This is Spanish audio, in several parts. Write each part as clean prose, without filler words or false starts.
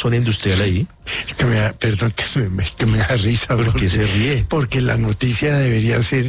zona industrial ahí. Perdón, que me da risa. ¿Por qué se ríe? Porque la noticia debería ser: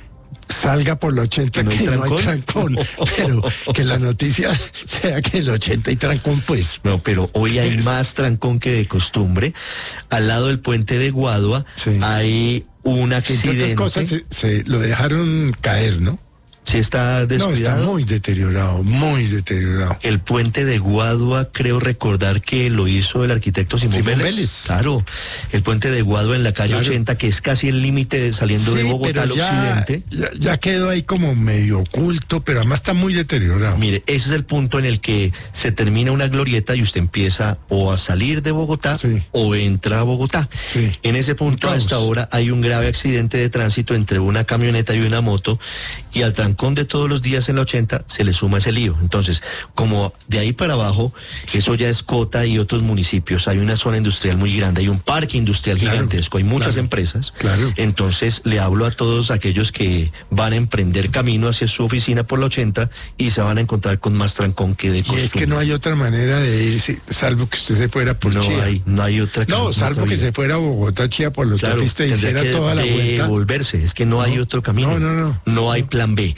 salga por el 80 ¿Que no hay trancón, pero que la noticia sea que el 80 hay trancón, pues. No, pero hoy hay más trancón que de costumbre. Al lado del puente de Guadua hay un accidente. Entre otras cosas, se lo dejaron caer, ¿no? Sí, está descuidado. No, está muy deteriorado, muy deteriorado. El puente de Guadua, creo recordar que lo hizo el arquitecto Simón Vélez. Claro, el puente de Guadua en la calle 80, que es casi el límite saliendo de Bogotá al occidente. Ya quedó ahí como medio oculto, pero además está muy deteriorado. Mire, ese es el punto en el que se termina una glorieta y usted empieza o a salir de Bogotá o entra a Bogotá. Sí. En ese punto, a esta hora, hay un grave accidente de tránsito entre una camioneta y una moto, y al trancón de todos los días en la 80 se le suma ese lío. Entonces, como de ahí para abajo, eso ya es Cota y otros municipios, hay una zona industrial muy grande, hay un parque industrial gigantesco, hay muchas empresas. Entonces, le hablo a todos aquellos que van a emprender camino hacia su oficina por la 80 y se van a encontrar con más trancón que de costumbre. Y es que no hay otra manera de irse, salvo que usted se fuera por Chía. No hay otra. No, salvo que se fuera a Bogotá, Chía, por los tapistas y hiciera toda la vuelta. Volverse, es que no hay otro camino. No hay plan B.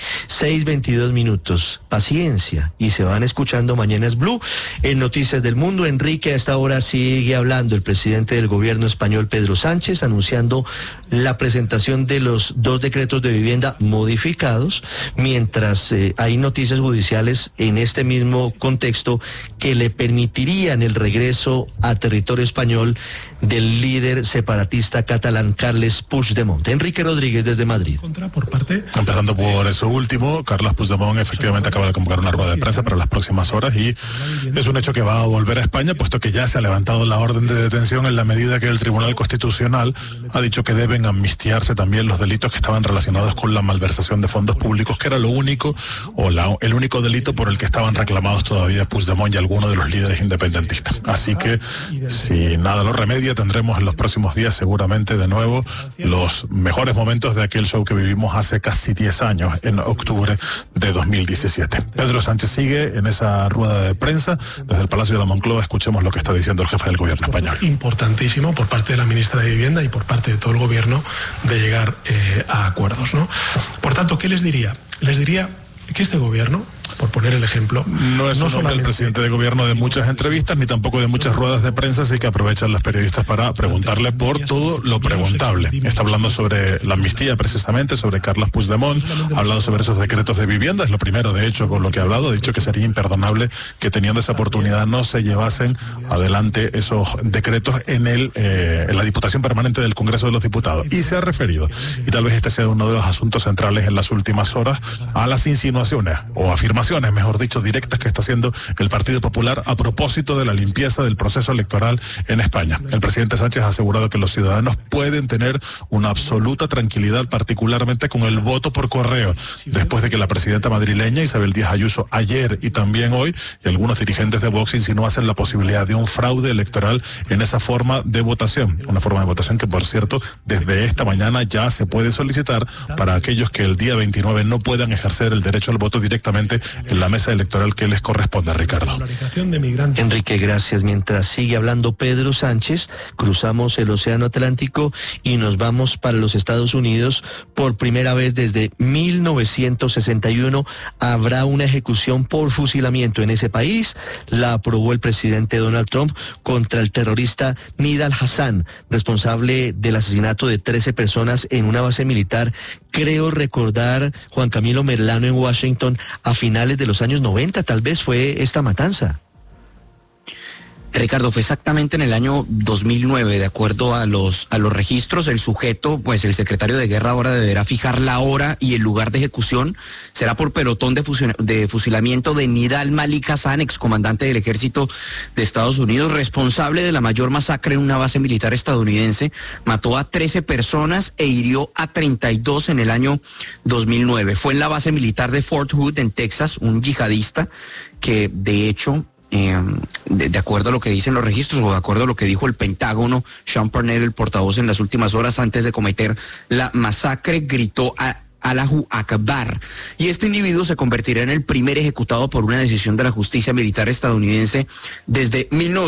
6:22 minutos, paciencia, y se van escuchando Mañanas Blue. En Noticias del Mundo, Enrique, a esta hora sigue hablando el presidente del gobierno español, Pedro Sánchez, anunciando la presentación de los 2 decretos de vivienda modificados, mientras hay noticias judiciales en este mismo contexto que le permitirían el regreso a territorio español del líder separatista catalán Carles Puigdemont. Enrique Rodríguez desde Madrid. Empezando por eso último, Carles Puigdemont efectivamente acaba de convocar una rueda de prensa para las próximas horas y es un hecho que va a volver a España, puesto que ya se ha levantado la orden de detención en la medida que el Tribunal Constitucional ha dicho que deben amnistiarse también los delitos que estaban relacionados con la malversación de fondos públicos, que era lo único el único delito por el que estaban reclamados todavía Puigdemont y algunos de los líderes independentistas. Así que si nada lo remedia, tendremos en los próximos días seguramente de nuevo los mejores momentos de aquel show que vivimos hace casi 10 años, en octubre de 2017. Pedro Sánchez sigue en esa rueda de prensa desde el Palacio de la Moncloa. Escuchemos lo que está diciendo el jefe del gobierno español. Importantísimo por parte de la ministra de Vivienda y por parte de todo el gobierno de llegar a acuerdos, ¿no? Por tanto, ¿qué les diría? Les diría que este gobierno, por poner el ejemplo, no es un hombre el presidente de gobierno de muchas entrevistas ni tampoco de muchas ruedas de prensa, así que aprovechan los periodistas para preguntarle por todo lo preguntable. Está hablando sobre la amnistía precisamente, sobre Carles Puigdemont, ha hablado sobre esos decretos de vivienda, es lo primero de hecho con lo que ha hablado, ha dicho que sería imperdonable que teniendo esa oportunidad no se llevasen adelante esos decretos en la Diputación Permanente del Congreso de los Diputados, y se ha referido, y tal vez este sea uno de los asuntos centrales en las últimas horas, a las insinuaciones o afirmaciones, mejor dicho, directas que está haciendo el Partido Popular a propósito de la limpieza del proceso electoral en España. El presidente Sánchez ha asegurado que los ciudadanos pueden tener una absoluta tranquilidad, particularmente con el voto por correo, después de que la presidenta madrileña Isabel Díaz Ayuso ayer y también hoy, y algunos dirigentes de Vox insinuasen la posibilidad de un fraude electoral en esa forma de votación, una forma de votación que, por cierto, desde esta mañana ya se puede solicitar para aquellos que el día 29 no puedan ejercer el derecho al voto directamente en la mesa electoral que les corresponde, Ricardo. Enrique, gracias. Mientras sigue hablando Pedro Sánchez, cruzamos el Océano Atlántico y nos vamos para los Estados Unidos. Por primera vez desde 1961 habrá una ejecución por fusilamiento en ese país. La aprobó el presidente Donald Trump contra el terrorista Nidal Hassan, responsable del asesinato de 13 personas en una base militar. Creo recordar, Juan Camilo Merlano, en Washington, a finales de los años 90, tal vez fue esta matanza. Ricardo, fue exactamente en el año 2009, de acuerdo a los registros. El sujeto, pues el secretario de Guerra ahora deberá fijar la hora y el lugar de ejecución. Será por pelotón de fusilamiento de Nidal Malik Hassan, excomandante del ejército de Estados Unidos, responsable de la mayor masacre en una base militar estadounidense. Mató a 13 personas e hirió a 32 en el año 2009. Fue en la base militar de Fort Hood, en Texas, un yihadista que, de hecho, de acuerdo a lo que dicen los registros o de acuerdo a lo que dijo el Pentágono, Sean Parnell, el portavoz, en las últimas horas antes de cometer la masacre, gritó Allahu Akbar, y este individuo se convertirá en el primer ejecutado por una decisión de la justicia militar estadounidense desde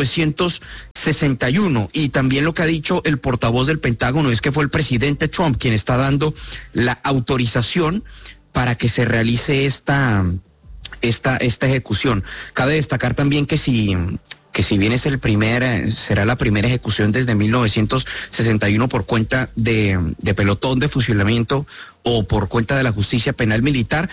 1961. Y también lo que ha dicho el portavoz del Pentágono es que fue el presidente Trump quien está dando la autorización para que se realice esta ejecución. Cabe destacar también que si bien será la primera ejecución desde 1961 por cuenta de pelotón de fusilamiento o por cuenta de la justicia penal militar,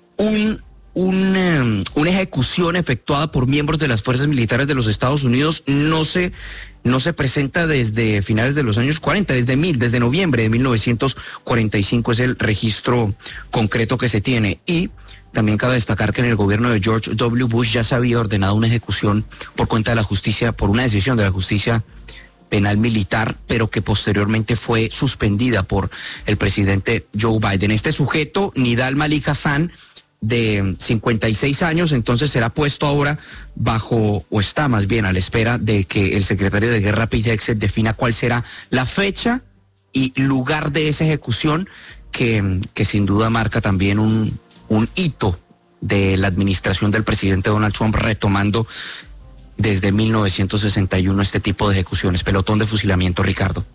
una ejecución efectuada por miembros de las fuerzas militares de los Estados Unidos no se presenta desde finales de los años 40, desde noviembre de 1945 es el registro concreto que se tiene. Y también cabe destacar que en el gobierno de George W. Bush ya se había ordenado una ejecución por cuenta de la justicia, por una decisión de la justicia penal militar, pero que posteriormente fue suspendida por el presidente Joe Biden. Este sujeto, Nidal Malik Hassan, de 56 años, entonces será puesto ahora o está más bien a la espera de que el secretario de Guerra Pete Hegseth defina cuál será la fecha y lugar de esa ejecución que sin duda marca también un hito de la administración del presidente Donald Trump, retomando desde 1961 este tipo de ejecuciones. Pelotón de fusilamiento, Ricardo.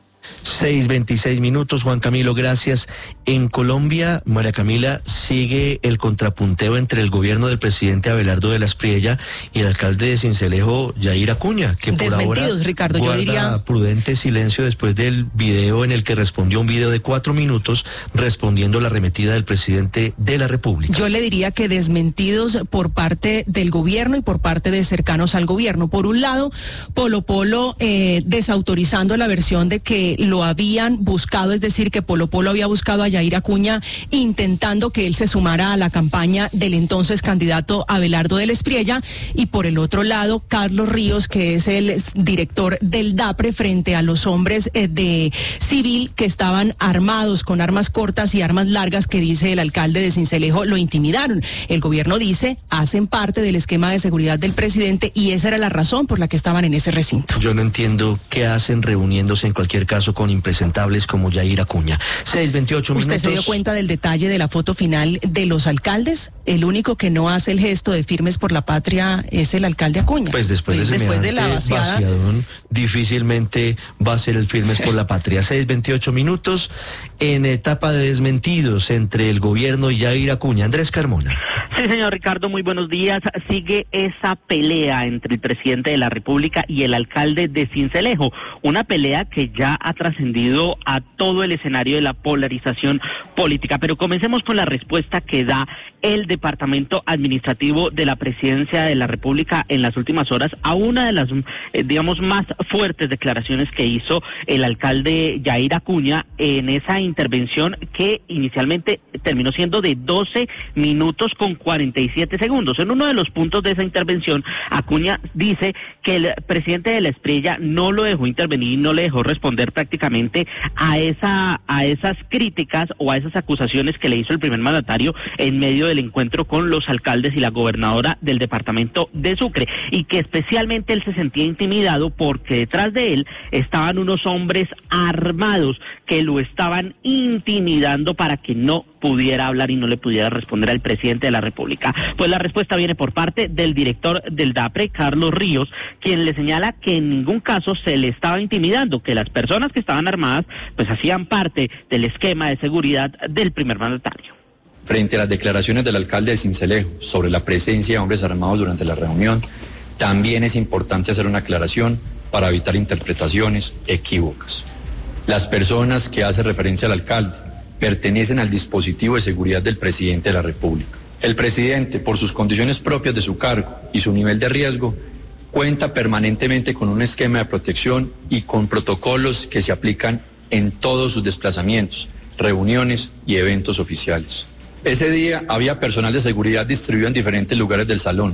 6:26 minutos, Juan Camilo, gracias. En Colombia, María Camila, sigue el contrapunteo entre el gobierno del presidente Abelardo de la Espriella y el alcalde de Sincelejo, Yair Acuña, que por ahora Ricardo, guarda yo diría prudente silencio después del video en el que respondió, un video de 4 minutos respondiendo la arremetida del presidente de la República. Yo le diría que desmentidos por parte del gobierno y por parte de cercanos al gobierno. Por un lado, Polo Polo desautorizando la versión de que lo habían buscado, es decir, que Polo Polo había buscado a Yair Acuña intentando que él se sumara a la campaña del entonces candidato Abelardo de la Espriella, y por el otro lado, Carlos Ríos, que es el director del DAPRE, frente a los hombres de civil que estaban armados con armas cortas y armas largas que, dice el alcalde de Sincelejo, lo intimidaron. El gobierno dice, hacen parte del esquema de seguridad del presidente y esa era la razón por la que estaban en ese recinto. Yo no entiendo qué hacen reuniéndose en cualquier caso con impresentables como Yair Acuña. 6:28 minutos. ¿Usted se dio cuenta del detalle de la foto final de los alcaldes? El único que no hace el gesto de firmes por la patria es el alcalde Acuña. Pues después de la vaciadón, difícilmente va a ser el firmes por la patria. 6:28 minutos en etapa de desmentidos entre el gobierno y Yair Acuña. Andrés Carmona. Sí, señor Ricardo, muy buenos días. Sigue esa pelea entre el presidente de la República y el alcalde de Sincelejo. Una pelea que ya ha trascendido a todo el escenario de la polarización política. Pero comencemos con la respuesta que da el Departamento Administrativo de la Presidencia de la República en las últimas horas a una de las, más fuertes declaraciones que hizo el alcalde Yair Acuña en esa intervención que inicialmente terminó siendo de 12 minutos con 47 segundos. En uno de los puntos de esa intervención, Acuña dice que el presidente de la Espriella no lo dejó intervenir, no le dejó responder prácticamente a esas críticas o a esas acusaciones que le hizo el primer mandatario en medio del encuentro con los alcaldes y la gobernadora del departamento de Sucre, y que especialmente él se sentía intimidado porque detrás de él estaban unos hombres armados que lo estaban intimidando para que no pudiera hablar y no le pudiera responder al presidente de la República. Pues la respuesta viene por parte del director del DAPRE, Carlos Ríos, quien le señala que en ningún caso se le estaba intimidando, que las personas que estaban armadas pues hacían parte del esquema de seguridad del primer mandatario. Frente a las declaraciones del alcalde de Sincelejo sobre la presencia de hombres armados durante la reunión, también es importante hacer una aclaración para evitar interpretaciones equívocas. Las personas que hace referencia al alcalde pertenecen al dispositivo de seguridad del presidente de la República. El presidente, por sus condiciones propias de su cargo y su nivel de riesgo, cuenta permanentemente con un esquema de protección y con protocolos que se aplican en todos sus desplazamientos, reuniones y eventos oficiales. Ese día había personal de seguridad distribuido en diferentes lugares del salón,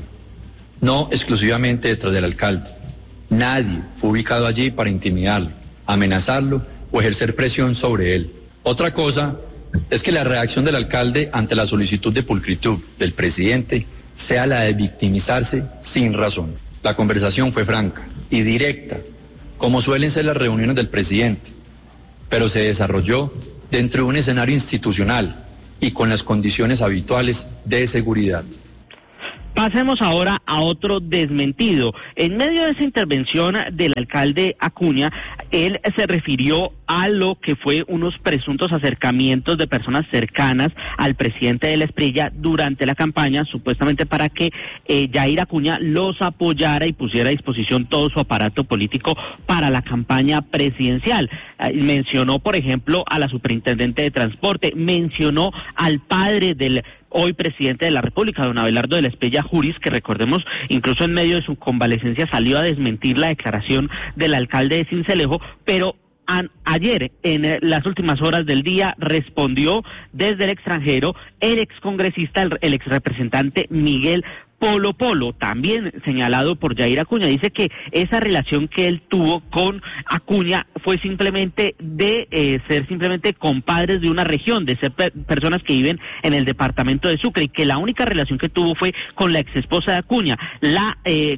no exclusivamente detrás del alcalde. Nadie fue ubicado allí para intimidarlo, amenazarlo o ejercer presión sobre él. Otra cosa es que la reacción del alcalde ante la solicitud de pulcritud del presidente sea la de victimizarse sin razón. La conversación fue franca y directa, como suelen ser las reuniones del presidente, pero se desarrolló dentro de un escenario institucional y con las condiciones habituales de seguridad. Pasemos ahora a otro desmentido. En medio de esa intervención del alcalde Acuña, él se refirió a lo que fue unos presuntos acercamientos de personas cercanas al presidente de la Espriella durante la campaña, supuestamente para que Yair Acuña los apoyara y pusiera a disposición todo su aparato político para la campaña presidencial. Mencionó, por ejemplo, a la superintendente de transporte, mencionó al padre del hoy presidente de la República, don Abelardo de la Espriella Juris, que recordemos, incluso en medio de su convalecencia salió a desmentir la declaración del alcalde de Sincelejo, pero ayer, en las últimas horas del día, respondió desde el extranjero el excongresista, el exrepresentante Miguel Polo, también señalado por Yair Acuña. Dice que esa relación que él tuvo con Acuña fue simplemente de ser simplemente compadres de una región, de ser personas que viven en el departamento de Sucre, y que la única relación que tuvo fue con la exesposa de Acuña, la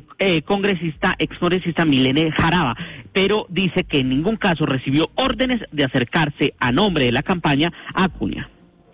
excongresista Milene Jaraba, pero dice que en ningún caso recibió órdenes de acercarse a nombre de la campaña a Acuña.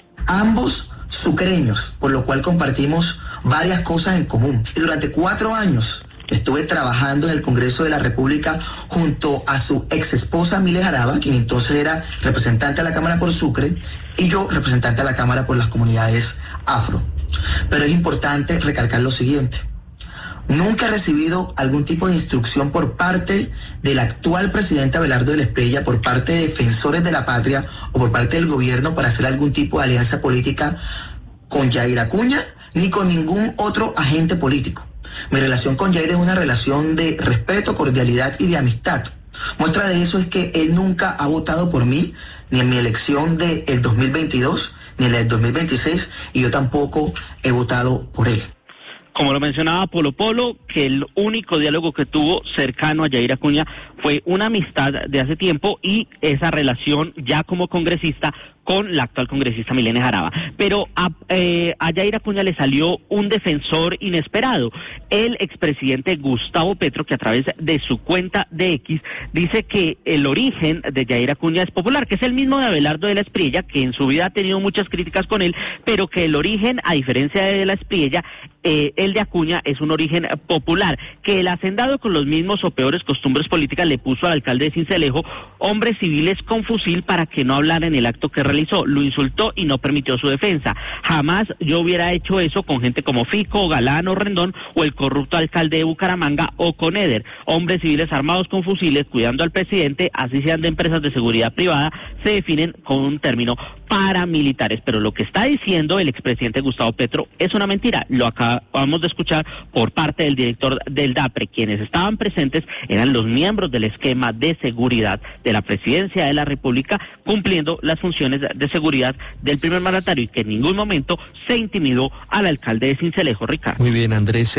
Ambos sucreños, por lo cual compartimos varias cosas en común. Y durante 4 años estuve trabajando en el Congreso de la República junto a su ex esposa Milene Jaraba, quien entonces era representante de la Cámara por Sucre, y yo representante de la Cámara por las comunidades afro. Pero es importante recalcar lo siguiente: nunca he recibido algún tipo de instrucción por parte del actual presidente Abelardo de la Espriella, por parte de defensores de la patria o por parte del gobierno para hacer algún tipo de alianza política con Yair Acuña ni con ningún otro agente político. Mi relación con Yair es una relación de respeto, cordialidad y de amistad. Muestra de eso es que él nunca ha votado por mí, ni en mi elección del 2022, ni en la del 2026, y yo tampoco he votado por él. Como lo mencionaba Polo, que el único diálogo que tuvo cercano a Yair Acuña fue una amistad de hace tiempo y esa relación ya como congresista con la actual congresista Milene Jaraba. Pero a Yair Acuña le salió un defensor inesperado, el expresidente Gustavo Petro, que a través de su cuenta de X dice que el origen de Yair Acuña es popular, que es el mismo de Abelardo de la Espriella, que en su vida ha tenido muchas críticas con él, pero que el origen, a diferencia de la Espriella, el de Acuña es un origen popular, que el hacendado con los mismos o peores costumbres políticas le puso al alcalde de Sincelejo hombres civiles con fusil para que no hablara en el acto que realizó, lo insultó y no permitió su defensa. Jamás yo hubiera hecho eso con gente como Fico, Galán o Rendón, o el corrupto alcalde de Bucaramanga, o con Eder. Hombres civiles armados con fusiles cuidando al presidente, así sean de empresas de seguridad privada, se definen con un término paramilitares. Pero lo que está diciendo el expresidente Gustavo Petro es una mentira. Lo acabamos de escuchar por parte del director del DAPRE. Quienes estaban presentes eran los miembros del esquema de seguridad de la presidencia de la República, cumpliendo las funciones de seguridad del primer mandatario, y que en ningún momento se intimidó al alcalde de Sincelejo, Ricardo. Muy bien, Andrés,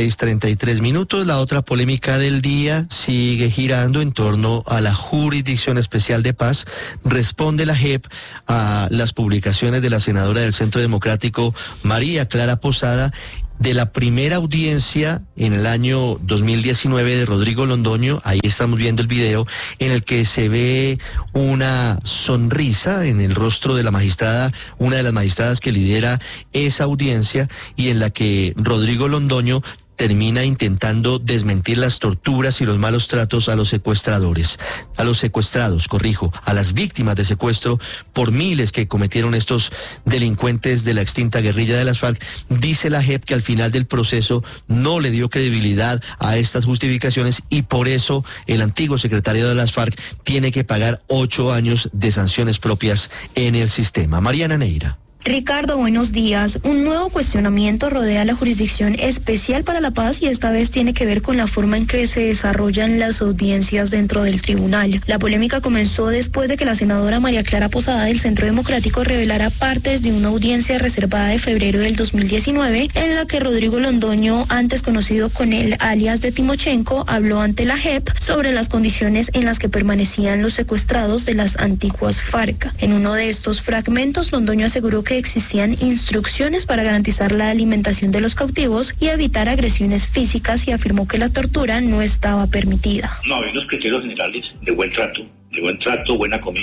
6:33. La otra polémica del día sigue girando en torno a la Jurisdicción Especial de Paz. Responde la JEP a las publicaciones de la senadora del Centro Democrático, María Clara Posada, de la primera audiencia en el año 2019 de Rodrigo Londoño. Ahí estamos viendo el video en el que se ve una sonrisa en el rostro de la magistrada, una de las magistradas que lidera esa audiencia, y en la que Rodrigo Londoño termina intentando desmentir las torturas y los malos tratos a los secuestrados, a las víctimas de secuestro por miles que cometieron estos delincuentes de la extinta guerrilla de las FARC. Dice la JEP que al final del proceso no le dio credibilidad a estas justificaciones, y por eso el antiguo secretario de las FARC tiene que pagar 8 años de sanciones propias en el sistema. Mariana Neira. Ricardo, buenos días. Un nuevo cuestionamiento rodea la Jurisdicción Especial para la Paz, y esta vez tiene que ver con la forma en que se desarrollan las audiencias dentro del tribunal. La polémica comenzó después de que la senadora María Clara Posada del Centro Democrático revelara partes de una audiencia reservada de febrero del 2019 en la que Rodrigo Londoño, antes conocido con el alias de Timochenko, habló ante la JEP sobre las condiciones en las que permanecían los secuestrados de las antiguas FARC. En uno de estos fragmentos, Londoño aseguró que existían instrucciones para garantizar la alimentación de los cautivos y evitar agresiones físicas, y afirmó que la tortura no estaba permitida. No, hay unos criterios generales de buen trato, buena comida,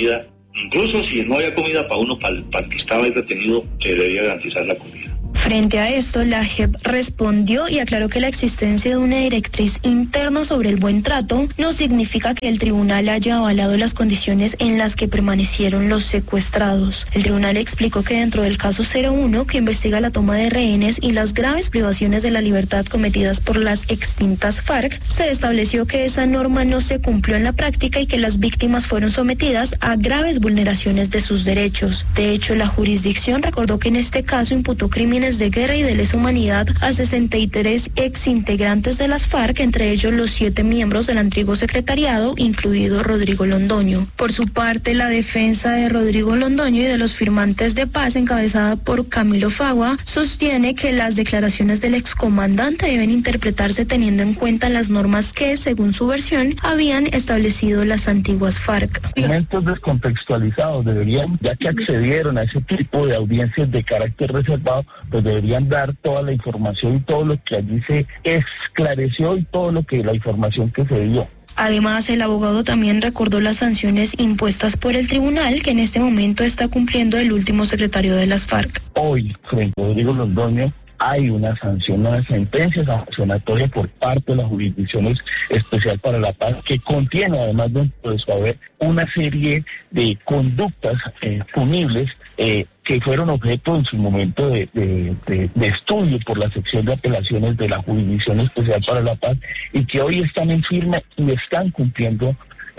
Incluso si no había comida para uno, para el que estaba ahí retenido, se debía garantizar la comida. Frente a esto, la JEP respondió y aclaró que la existencia de una directriz interna sobre el buen trato no significa que el tribunal haya avalado las condiciones en las que permanecieron los secuestrados. El tribunal explicó que dentro del caso 01, que investiga la toma de rehenes y las graves privaciones de la libertad cometidas por las extintas FARC, se estableció que esa norma no se cumplió en la práctica y que las víctimas fueron sometidas a graves vulneraciones de sus derechos. De hecho, la jurisdicción recordó que en este caso imputó crímenes de guerra y de lesa humanidad a 63 exintegrantes de las FARC, entre ellos los 7 miembros del antiguo secretariado, incluido Rodrigo Londoño. Por su parte, la defensa de Rodrigo Londoño y de los firmantes de paz, encabezada por Camilo Fagua, sostiene que las declaraciones del excomandante deben interpretarse teniendo en cuenta las normas que, según su versión, habían establecido las antiguas FARC. Documentos descontextualizados deberían, ya que accedieron a ese tipo de audiencias de carácter reservado, pues deberían dar toda la información y todo lo que allí se esclareció y todo lo que la información que se dio. Además, el abogado también recordó las sanciones impuestas por el tribunal, que en este momento está cumpliendo el último secretario de las FARC. Hoy, frente a Rodrigo Londoño, hay una sanción, una sentencia sancionatoria por parte de la Jurisdicción Especial para la Paz, que contiene además dentro de su haber una serie de conductas punibles que fueron objeto en su momento de estudio por la sección de apelaciones de la Jurisdicción Especial para la Paz y que hoy están en firme y están cumpliendo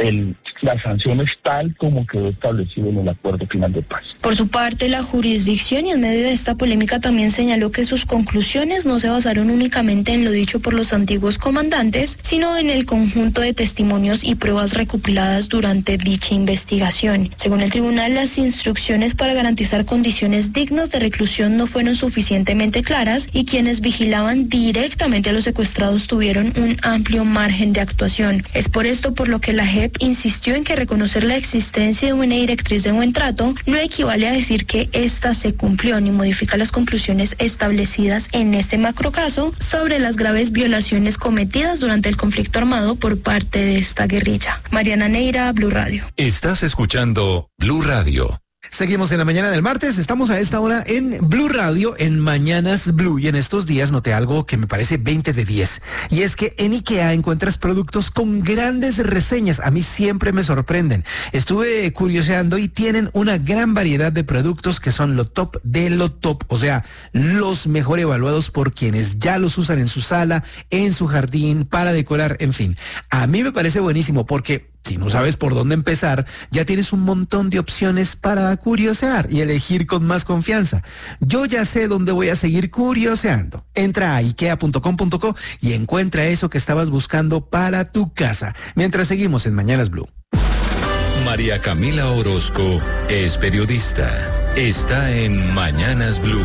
las sanciones tal como quedó establecido en el acuerdo final de paz. Por su parte, la jurisdicción, y en medio de esta polémica, también señaló que sus conclusiones no se basaron únicamente en lo dicho por los antiguos comandantes, sino en el conjunto de testimonios y pruebas recopiladas durante dicha investigación. Según el tribunal, las instrucciones para garantizar condiciones dignas de reclusión no fueron suficientemente claras y quienes vigilaban directamente a los secuestrados tuvieron un amplio margen de actuación. Es por esto por lo que la JEP insistió en que reconocer la existencia de una directriz de buen trato no equivale a decir que ésta se cumplió ni modifica las conclusiones establecidas en este macrocaso sobre las graves violaciones cometidas durante el conflicto armado por parte de esta guerrilla. Mariana Neira, Blue Radio. Estás escuchando Blue Radio. Seguimos en la mañana del martes, estamos a esta hora en Blue Radio, en Mañanas Blue, y en estos días noté algo que me parece 20 de 10, y es que en IKEA encuentras productos con grandes reseñas. A mí siempre me sorprenden. Estuve curioseando y tienen una gran variedad de productos que son lo top de lo top, o sea, los mejor evaluados por quienes ya los usan en su sala, en su jardín, para decorar, en fin. A mí me parece buenísimo porque si no sabes por dónde empezar, ya tienes un montón de opciones para curiosear y elegir con más confianza. Yo ya sé dónde voy a seguir curioseando. Entra a ikea.com.co y encuentra eso que estabas buscando para tu casa. Mientras seguimos en Mañanas Blue. María Camila Orozco es periodista. Está en Mañanas Blue.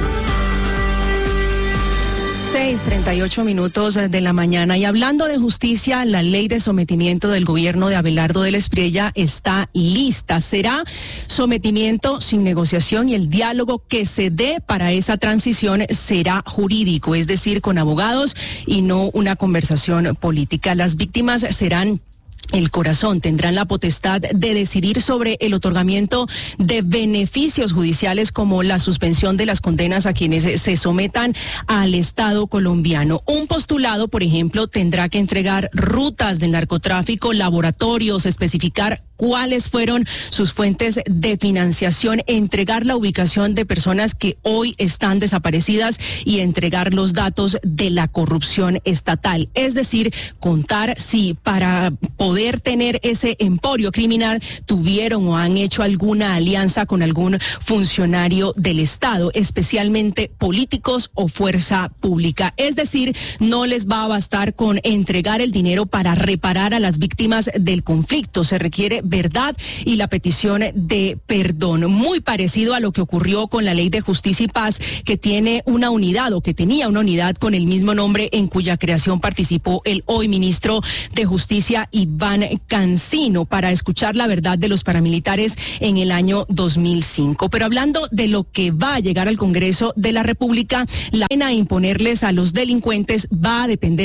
6:38 de la mañana. Y hablando de justicia, la ley de sometimiento del gobierno de Abelardo del Espriella está lista. Será sometimiento sin negociación y el diálogo que se dé para esa transición será jurídico, es decir, con abogados y no una conversación política. Las víctimas serán el corazón, tendrán la potestad de decidir sobre el otorgamiento de beneficios judiciales como la suspensión de las condenas a quienes se sometan al Estado colombiano. Un postulado, por ejemplo, tendrá que entregar rutas del narcotráfico, laboratorios, especificar cuáles fueron sus fuentes de financiación, entregar la ubicación de personas que hoy están desaparecidas y entregar los datos de la corrupción estatal. Es decir, contar si para poder tener ese emporio criminal tuvieron o han hecho alguna alianza con algún funcionario del Estado, especialmente políticos o fuerza pública. Es decir, no les va a bastar con entregar el dinero para reparar a las víctimas del conflicto. Se requiere verdad y la petición de perdón, muy parecido a lo que ocurrió con la Ley de Justicia y Paz, que tiene una unidad o que tenía una unidad con el mismo nombre, en cuya creación participó el hoy ministro de Justicia Iván Cancino, para escuchar la verdad de los paramilitares en el año 2005. Pero hablando de lo que va a llegar al Congreso de la República, la pena a imponerles a los delincuentes va a depender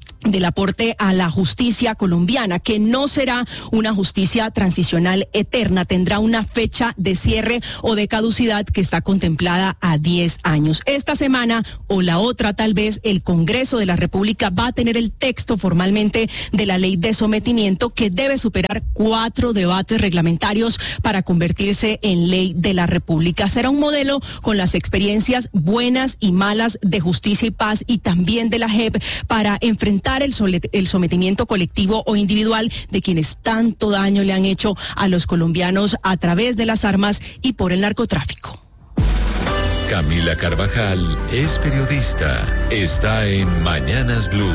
del aporte a la justicia colombiana, que no será una justicia transicional eterna, tendrá una fecha de cierre o de caducidad que está contemplada a 10 años. Esta semana o la otra, tal vez, el Congreso de la República va a tener el texto formalmente de la ley de sometimiento, que debe superar 4 debates reglamentarios para convertirse en ley de la República. Será un modelo con las experiencias buenas y malas de Justicia y Paz y también de la JEP para enfrentar el sometimiento colectivo o individual de quienes tanto daño le han hecho a los colombianos a través de las armas y por el narcotráfico. Camila Carvajal es periodista. Está en Mañanas Blue.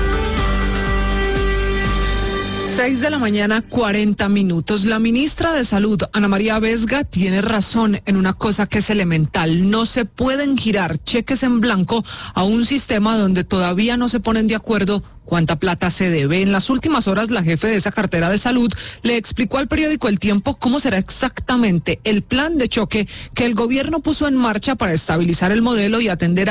6:40 a.m. La ministra de Salud, Ana María Vesga, tiene razón en una cosa que es elemental. No se pueden girar cheques en blanco a un sistema donde todavía no se ponen de acuerdo cuánta plata se debe. En las últimas horas, la jefe de esa cartera de salud le explicó al periódico El Tiempo cómo será exactamente el plan de choque que el gobierno puso en marcha para estabilizar el modelo y atender a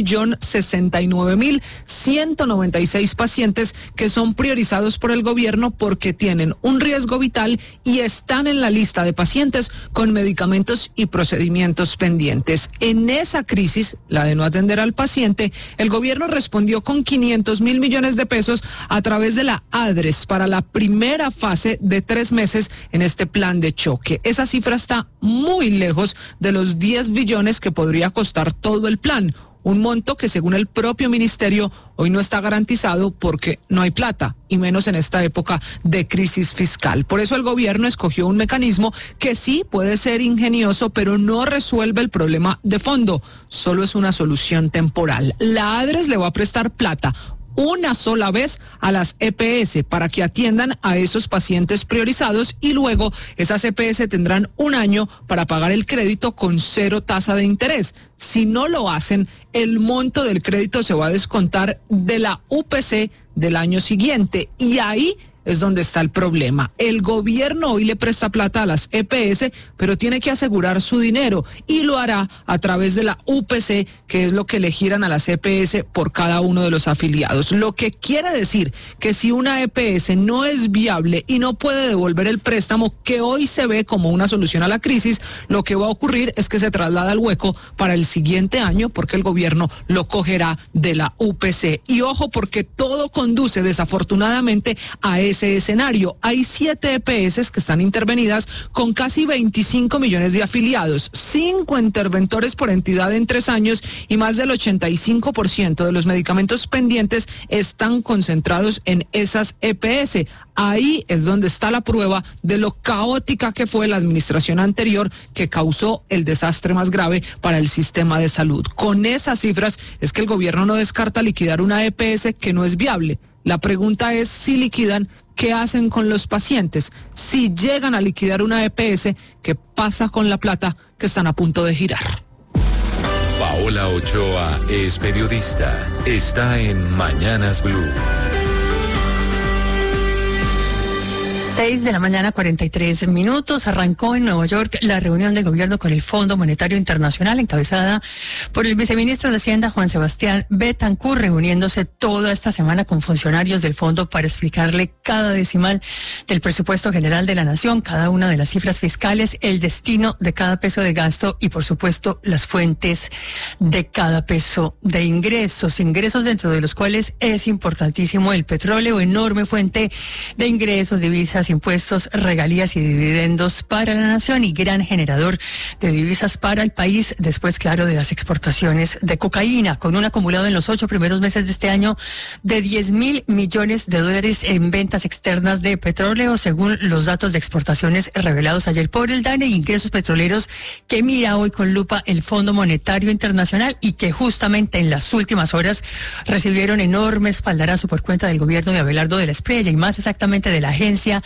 1.069.196 pacientes que son priorizados por el gobierno porque tienen un riesgo vital y están en la lista de pacientes con medicamentos y procedimientos pendientes. En esa crisis, la de no atender al paciente, el gobierno respondió con 500.000 millones de pesos a través de la ADRES para la primera fase de 3 meses en este plan de choque. Esa cifra está muy lejos de los 10 billones que podría costar todo el plan, un monto que según el propio ministerio hoy no está garantizado porque no hay plata, y menos en esta época de crisis fiscal. Por eso el gobierno escogió un mecanismo que sí puede ser ingenioso, pero no resuelve el problema de fondo, solo es una solución temporal. La ADRES le va a prestar plata una sola vez a las EPS para que atiendan a esos pacientes priorizados y luego esas EPS tendrán un año para pagar el crédito con 0 tasa de interés. Si no lo hacen, el monto del crédito se va a descontar de la UPC del año siguiente y ahí es donde está el problema. El gobierno hoy le presta plata a las EPS, pero tiene que asegurar su dinero y lo hará a través de la UPC, que es lo que le giran a las EPS por cada uno de los afiliados. Lo que quiere decir que si una EPS no es viable y no puede devolver el préstamo, que hoy se ve como una solución a la crisis, lo que va a ocurrir es que se traslada al hueco para el siguiente año porque el gobierno lo cogerá de la UPC. Y ojo, porque todo conduce desafortunadamente a ese escenario. Hay 7 EPS que están intervenidas con casi 25 millones de afiliados, 5 interventores por entidad en 3 años y más del 85% de los medicamentos pendientes están concentrados en esas EPS. Ahí es donde está la prueba de lo caótica que fue la administración anterior que causó el desastre más grave para el sistema de salud. Con esas cifras es que el gobierno no descarta liquidar una EPS que no es viable. La pregunta es, si liquidan, ¿qué hacen con los pacientes? Si llegan a liquidar una EPS, ¿qué pasa con la plata que están a punto de girar? Paola Ochoa es periodista. Está en Mañanas Blue. 6:43 a.m. Arrancó en Nueva York la reunión del gobierno con el Fondo Monetario Internacional, encabezada por el viceministro de Hacienda, Juan Sebastián Bethancourt, reuniéndose toda esta semana con funcionarios del fondo para explicarle cada decimal del presupuesto general de la nación, cada una de las cifras fiscales, el destino de cada peso de gasto y, por supuesto, las fuentes de cada peso de ingresos dentro de los cuales es importantísimo el petróleo, enorme fuente de ingresos, divisas, impuestos, regalías y dividendos para la nación y gran generador de divisas para el país, después, claro, de las exportaciones de cocaína, con un acumulado en los 8 primeros meses de este año de 10.000 millones de dólares en ventas externas de petróleo, según los datos de exportaciones revelados ayer por el DANE, y ingresos petroleros que mira hoy con lupa el Fondo Monetario Internacional y que justamente en las últimas horas recibieron enorme espaldarazo por cuenta del gobierno de Abelardo de la Espriella y más exactamente de la Agencia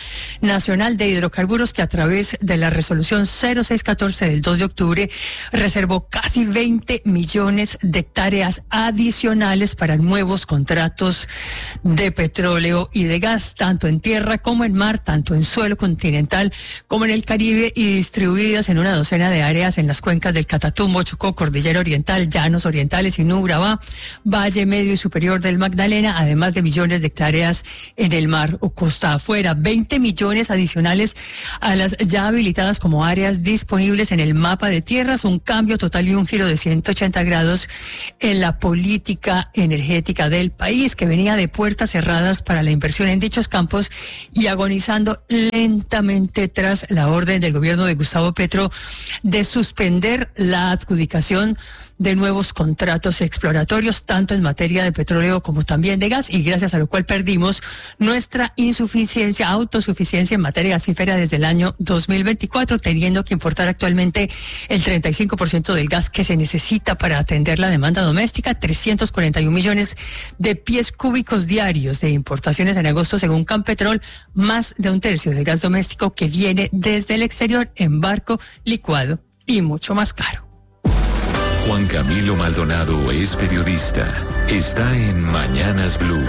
Nacional de Hidrocarburos, que a través de la resolución 0614 del 2 de octubre reservó casi 20 millones de hectáreas adicionales para nuevos contratos de petróleo y de gas, tanto en tierra como en mar, tanto en suelo continental como en el Caribe, y distribuidas en una docena de áreas en las cuencas del Catatumbo, Chocó, Cordillera Oriental, Llanos Orientales y Urabá, Valle Medio y Superior del Magdalena, además de millones de hectáreas en el mar o costa afuera. 20 millones adicionales a las ya habilitadas como áreas disponibles en el mapa de tierras, un cambio total y un giro de 180 grados en la política energética del país, que venía de puertas cerradas para la inversión en dichos campos y agonizando lentamente tras la orden del gobierno de Gustavo Petro de suspender la adjudicación de nuevos contratos exploratorios, tanto en materia de petróleo como también de gas, y gracias a lo cual perdimos nuestra autosuficiencia en materia gasífera desde el año 2024, teniendo que importar actualmente el 35% del gas que se necesita para atender la demanda doméstica, 341 millones de pies cúbicos diarios de importaciones en agosto, según Campetrol, más de un tercio del gas doméstico que viene desde el exterior en barco, licuado y mucho más caro. Juan Camilo Maldonado es periodista. Está en Mañanas Blue.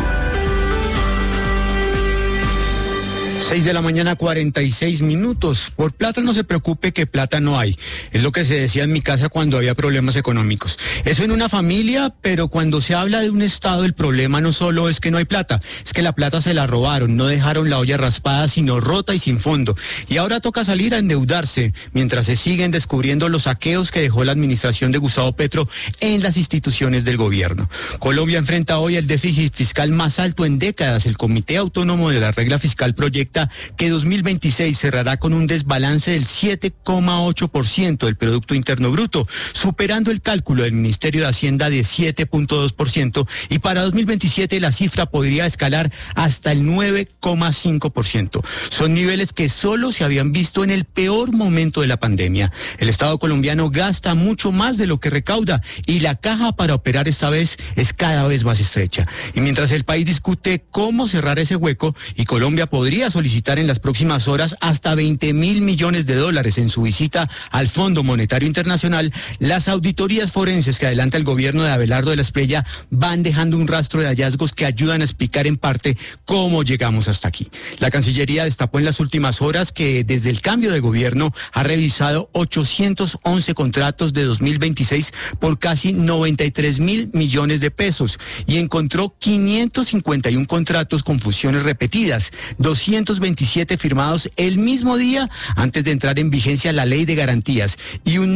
6 de la mañana, 46 minutos. Por plata no se preocupe, que plata no hay. Es lo que se decía en mi casa cuando había problemas económicos. Eso en una familia, pero cuando se habla de un Estado, el problema no solo es que no hay plata, es que la plata se la robaron, no dejaron la olla raspada, sino rota y sin fondo. Y ahora toca salir a endeudarse, mientras se siguen descubriendo los saqueos que dejó la administración de Gustavo Petro en las instituciones del gobierno. Colombia enfrenta hoy el déficit fiscal más alto en décadas. El Comité Autónomo de la Regla Fiscal proyecta que 2026 cerrará con un desbalance del 7,8% del Producto Interno Bruto, superando el cálculo del Ministerio de Hacienda de 7,2%, y para 2027 la cifra podría escalar hasta el 9,5%. Son niveles que solo se habían visto en el peor momento de la pandemia. El Estado colombiano gasta mucho más de lo que recauda y la caja para operar esta vez es cada vez más estrecha. Y mientras el país discute cómo cerrar ese hueco, y Colombia podría solicitar en las próximas horas hasta 20.000 millones de dólares en su visita al Fondo Monetario Internacional, las auditorías forenses que adelanta el gobierno de Abelardo de la Espriella van dejando un rastro de hallazgos que ayudan a explicar en parte cómo llegamos hasta aquí. La Cancillería destapó en las últimas horas que desde el cambio de gobierno ha revisado 811 contratos de 2026 por casi 93.000 millones de pesos y encontró 551 contratos con fusiones repetidas, 227 firmados el mismo día antes de entrar en vigencia la ley de garantías y un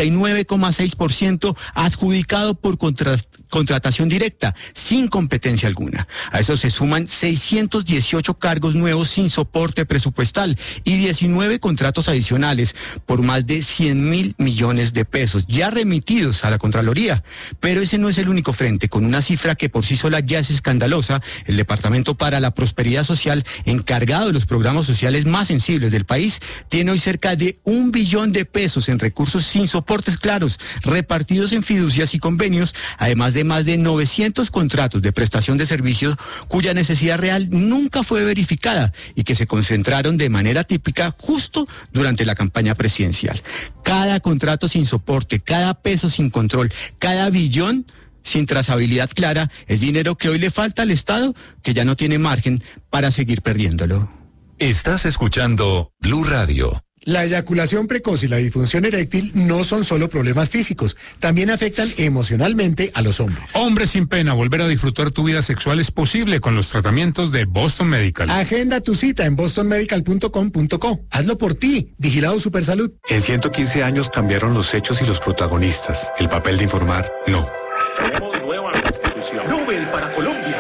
99,6% adjudicado por contratación directa, sin competencia alguna. A eso se suman 618 cargos nuevos sin soporte presupuestal y 19 contratos adicionales por más de 100.000 millones de pesos, ya remitidos a la Contraloría. Pero ese no es el único frente. Con una cifra que por sí sola ya es escandalosa, el Departamento para la Prosperidad Social, encargado de los programas sociales más sensibles del país, tiene hoy cerca de 1 billón de pesos en recursos sin soportes claros, repartidos en fiducias y convenios, además de más de 900 contratos de prestación de servicios cuya necesidad real nunca fue verificada y que se concentraron de manera típica justo durante la campaña presidencial. Cada contrato sin soporte, cada peso sin control, cada billón sin trazabilidad clara es dinero que hoy le falta al Estado, que ya no tiene margen para seguir perdiéndolo. Estás escuchando Blue Radio. La eyaculación precoz y la disfunción eréctil no son solo problemas físicos, también afectan emocionalmente a los hombres. Hombre sin pena, volver a disfrutar tu vida sexual es posible con los tratamientos de Boston Medical. Agenda tu cita en bostonmedical.com.co. Hazlo por ti, Vigilado Supersalud. En 115 años cambiaron los hechos y los protagonistas. El papel de informar, no. Tenemos nueva constitución. Nobel para Colombia.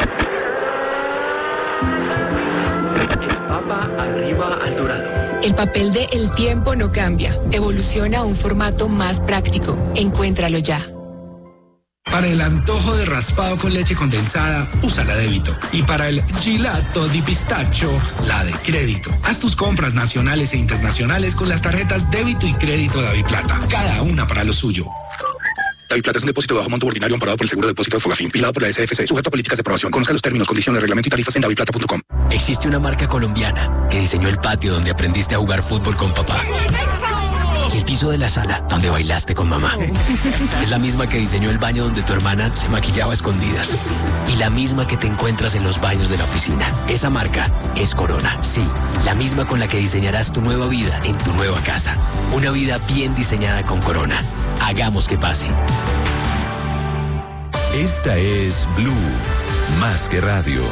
El Papa arriba al Dorado. El papel de El Tiempo no cambia. Evoluciona a un formato más práctico. Encuéntralo ya. Para el antojo de raspado con leche condensada, usa la débito. Y para el gelato di pistacho, la de crédito. Haz tus compras nacionales e internacionales con las tarjetas débito y crédito Daviplata. Cada una para lo suyo. Daviplata es un depósito de bajo monto ordinario amparado por el Seguro de Depósito de Fogafín, vigilado por la SFC, sujeto a políticas de aprobación. Conozca los términos, condiciones, reglamento y tarifas en daviplata.com. Existe una marca colombiana que diseñó el patio donde aprendiste a jugar fútbol con papá. Y el piso de la sala donde bailaste con mamá. Es la misma que diseñó el baño donde tu hermana se maquillaba a escondidas. Y la misma que te encuentras en los baños de la oficina. Esa marca es Corona. Sí, la misma con la que diseñarás tu nueva vida en tu nueva casa. Una vida bien diseñada con Corona. Hagamos que pase. Esta es Blue, más que radio.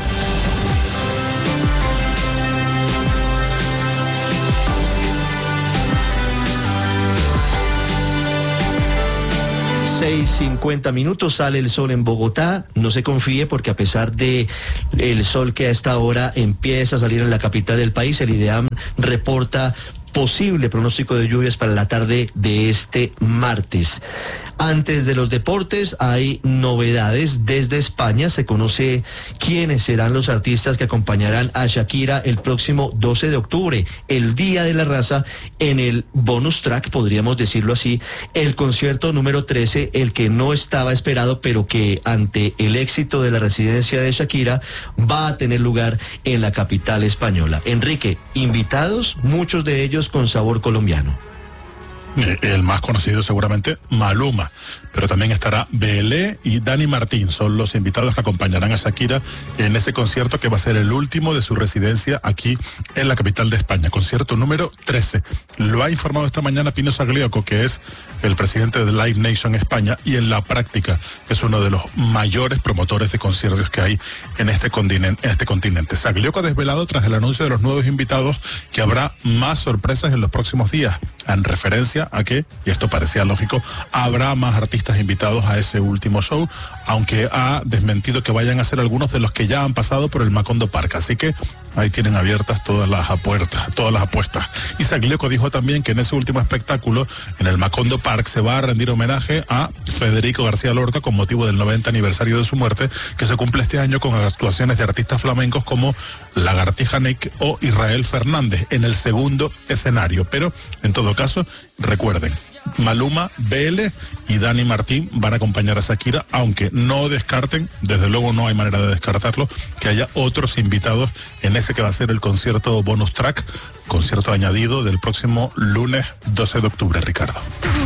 $6:50, sale el sol en Bogotá. No se confíe porque a pesar de el sol que a esta hora empieza a salir en la capital del país, el IDEAM reporta posible pronóstico de lluvias para la tarde de este martes. Antes de los deportes hay novedades. Desde España se conoce quiénes serán los artistas que acompañarán a Shakira el próximo 12 de octubre, el Día de la Raza, en el bonus track, podríamos decirlo así, el concierto número 13, el que no estaba esperado, pero que ante el éxito de la residencia de Shakira va a tener lugar en la capital española. Enrique, invitados, muchos de ellos con sabor colombiano. El más conocido seguramente, Maluma, pero también estará Belé y Dani Martín, son los invitados que acompañarán a Shakira en ese concierto que va a ser el último de su residencia aquí en la capital de España, concierto número 13. Lo ha informado esta mañana Pino Saglioco, que es el presidente de Live Nation España y en la práctica es uno de los mayores promotores de conciertos que hay en este continente. Saglioco ha desvelado tras el anuncio de los nuevos invitados que habrá más sorpresas en los próximos días, en referencia a que, y esto parecía lógico, habrá más artistas invitados a ese último show, aunque ha desmentido que vayan a ser algunos de los que ya han pasado por el Macondo Park, así que ahí tienen abiertas todas las apuestas. Y Saglioco dijo también que en ese último espectáculo, en el Macondo Park, se va a rendir homenaje a Federico García Lorca con motivo del 90 aniversario de su muerte, que se cumple este año con actuaciones de artistas flamencos como Lagartija Nick o Israel Fernández en el segundo escenario. Pero, en todo caso, recuerden, Maluma, BL y Dani Martín van a acompañar a Shakira, aunque no descarten, desde luego no hay manera de descartarlo, que haya otros invitados en ese que va a ser el concierto bonus track, concierto añadido del próximo lunes 12 de octubre, Ricardo.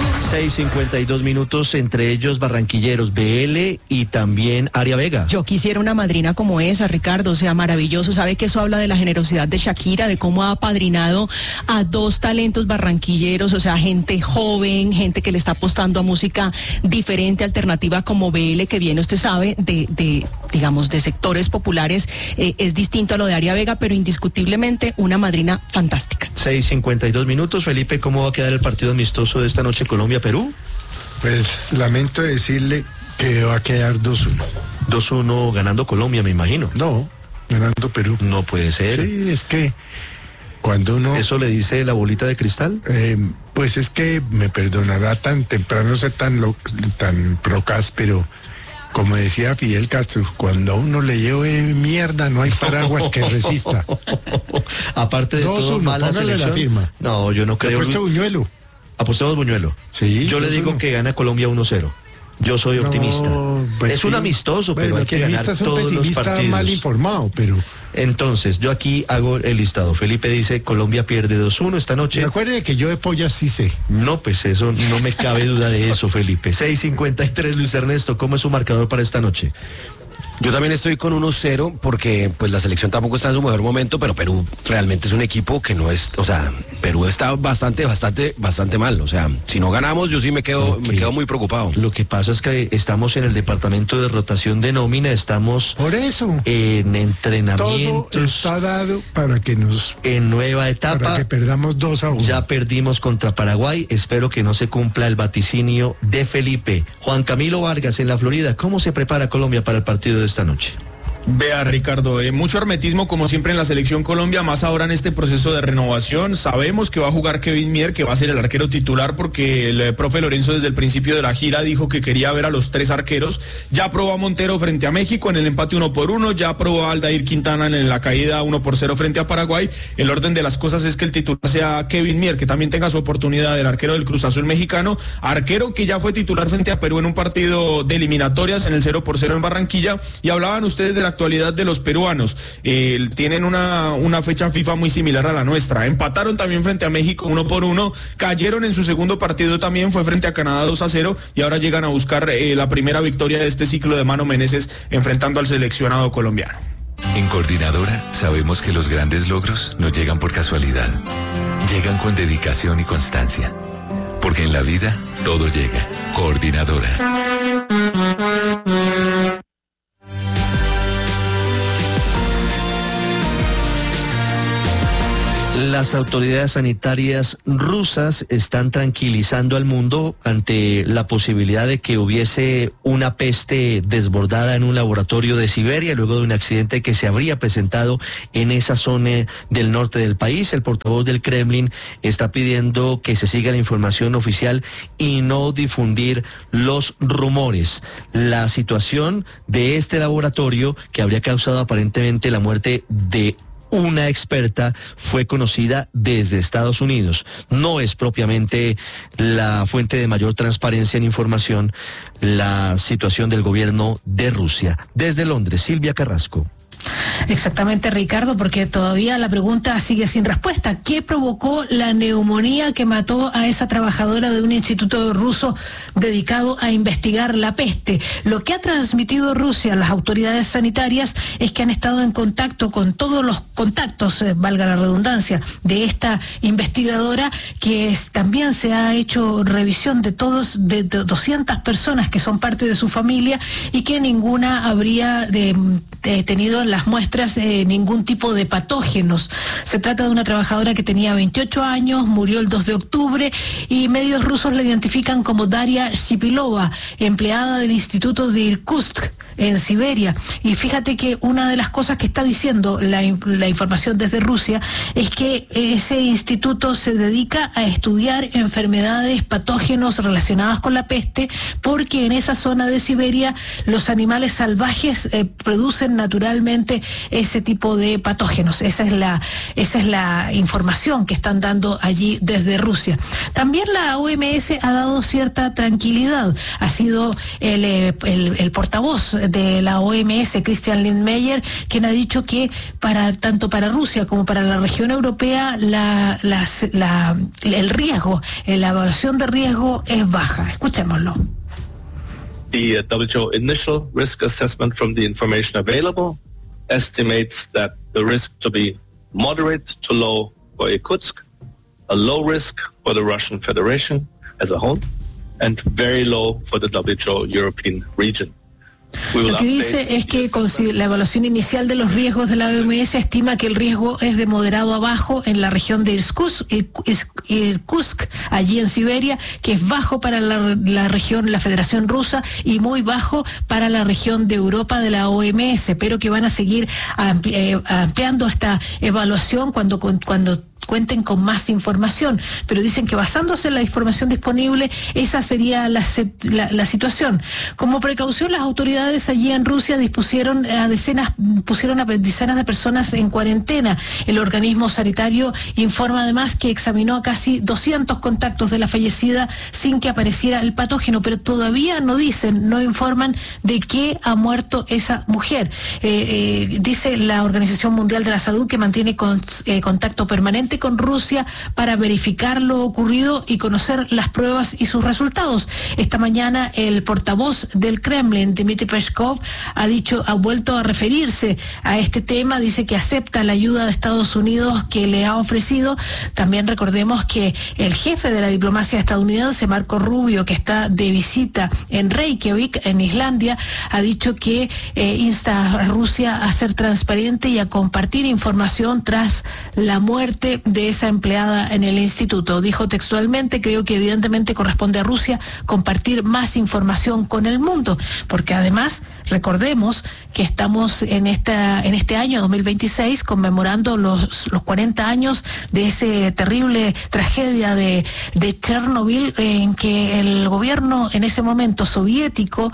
6:52, entre ellos barranquilleros, BL y también Aria Vega. Yo quisiera una madrina como esa, Ricardo, o sea, maravilloso. Sabe que eso habla de la generosidad de Shakira, de cómo ha apadrinado a dos talentos barranquilleros, o sea, gente joven, gente que le está apostando a música diferente, alternativa, como BL, que viene, usted sabe, digamos, de sectores populares, es distinto a lo de Aria Vega, pero indiscutiblemente una madrina fantástica. 6:52, Felipe, ¿cómo va a quedar el partido amistoso de esta noche, Colombia-Perú? Pues lamento decirle que va a quedar 2-1. 2-1 ganando Colombia, me imagino. No, ganando Perú. No puede ser. Sí, es que cuando uno... ¿Eso le dice la bolita de cristal? Pues es que me perdonará tan temprano ser tan procas, pero como decía Fidel Castro, cuando a uno le lleve mierda no hay paraguas que resista. Aparte de todo, mala selección. La firma. No, yo no creo. Apuesto Buñuelo. Apostemos Buñuelo. Sí. Yo le digo que gana Colombia 1-0. Yo soy optimista. Pues es sí, un amistoso, pero hay que ganar todos los partidos. Mal informado, pero... Entonces, yo aquí hago el listado. Felipe dice, Colombia pierde 2-1 esta noche. Me acuerdo de que yo de pollas sí sé. No, pues eso, no me cabe duda de eso, Felipe. 6:53, Luis Ernesto, ¿cómo es su marcador para esta noche? Yo también estoy con 1-0 porque pues la selección tampoco está en su mejor momento, pero Perú realmente es un equipo que no es, o sea, Perú está bastante mal, o sea, si no ganamos yo sí me quedo muy preocupado. Lo que pasa es que estamos en el departamento de rotación de nómina, estamos por eso en entrenamientos. Todo está dado para que nos en nueva etapa, para que perdamos 2-1. Ya perdimos contra Paraguay, espero que no se cumpla el vaticinio de Felipe. Juan Camilo Vargas en la Florida, ¿cómo se prepara Colombia para el partido de esta noche? Vea, Ricardo, mucho hermetismo como siempre en la selección Colombia, más ahora en este proceso de renovación. Sabemos que va a jugar Kevin Mier, que va a ser el arquero titular, porque el profe Lorenzo desde el principio de la gira dijo que quería ver a los tres arqueros. Ya probó a Montero frente a México en el empate 1-1, ya probó a Aldair Quintana en la caída 1-0 frente a Paraguay. El orden de las cosas es que el titular sea Kevin Mier, que también tenga su oportunidad, el arquero del Cruz Azul mexicano, arquero que ya fue titular frente a Perú en un partido de eliminatorias en el 0-0 en Barranquilla. Y hablaban ustedes de la actualidad de los peruanos. Tienen una fecha FIFA muy similar a la nuestra. Empataron también frente a México 1-1, cayeron en su segundo partido también, fue frente a Canadá 2-0, y ahora llegan a buscar la primera victoria de este ciclo de Mano Meneses enfrentando al seleccionado colombiano. En Coordinadora sabemos que los grandes logros no llegan por casualidad, llegan con dedicación y constancia, porque en la vida todo llega. Coordinadora. Las autoridades sanitarias rusas están tranquilizando al mundo ante la posibilidad de que hubiese una peste desbordada en un laboratorio de Siberia luego de un accidente que se habría presentado en esa zona del norte del país. El portavoz del Kremlin está pidiendo que se siga la información oficial y no difundir los rumores. La situación de este laboratorio, que habría causado aparentemente la muerte de una experta, fue conocida desde Estados Unidos. No es propiamente la fuente de mayor transparencia en información la situación del gobierno de Rusia. Desde Londres, Silvia Carrasco. Exactamente, Ricardo, porque todavía la pregunta sigue sin respuesta. ¿Qué provocó la neumonía que mató a esa trabajadora de un instituto ruso dedicado a investigar la peste? Lo que ha transmitido Rusia a las autoridades sanitarias es que han estado en contacto con todos los contactos, valga la redundancia, de esta investigadora, que también se ha hecho revisión de 200 personas que son parte de su familia y que ninguna habría tenido las muestras ningún tipo de patógenos. Se trata de una trabajadora que tenía 28 años, murió el 2 de octubre y medios rusos la identifican como Daria Shipilova, empleada del Instituto de Irkutsk en Siberia. Y fíjate que una de las cosas que está diciendo la información desde Rusia es que ese instituto se dedica a estudiar enfermedades, patógenos relacionadas con la peste, porque en esa zona de Siberia los animales salvajes producen naturalmente ese tipo de patógenos. Esa es la información que están dando allí desde Rusia. También la OMS ha dado cierta tranquilidad. Ha sido el portavoz de la OMS, Christian Lindmeier, quien ha dicho que tanto para Rusia como para la región europea el riesgo, la evaluación de riesgo es baja. Escuchémoslo. The WHO initial risk assessment from the information available estimates that the risk to be moderate to low for Irkutsk, a low risk for the Russian Federation as a whole, and very low for the WHO European region. Lo que dice es que la evaluación inicial de los riesgos de la OMS estima que el riesgo es de moderado a bajo en la región de Irkutsk, allí en Siberia, que es bajo para la región, la Federación Rusa, y muy bajo para la región de Europa de la OMS, pero que van a seguir ampliando esta evaluación cuando cuenten con más información, pero dicen que basándose en la información disponible, esa sería la situación. Como precaución, las autoridades allí en Rusia pusieron a decenas de personas en cuarentena. El organismo sanitario informa además que examinó a casi 200 contactos de la fallecida sin que apareciera el patógeno, pero todavía no informan de qué ha muerto esa mujer. Dice la Organización Mundial de la Salud que mantiene contacto permanente con Rusia para verificar lo ocurrido y conocer las pruebas y sus resultados. Esta mañana el portavoz del Kremlin, Dmitry Peskov, ha vuelto a referirse a este tema. Dice que acepta la ayuda de Estados Unidos que le ha ofrecido. También recordemos que el jefe de la diplomacia estadounidense, Marco Rubio, que está de visita en Reykjavik, en Islandia, ha dicho que insta a Rusia a ser transparente y a compartir información tras la muerte de esa empleada en el instituto. Dijo textualmente: creo que evidentemente corresponde a Rusia compartir más información con el mundo, porque además recordemos que estamos en este año 2026 conmemorando los 40 años de ese terrible tragedia de Chernobyl, en que el gobierno en ese momento soviético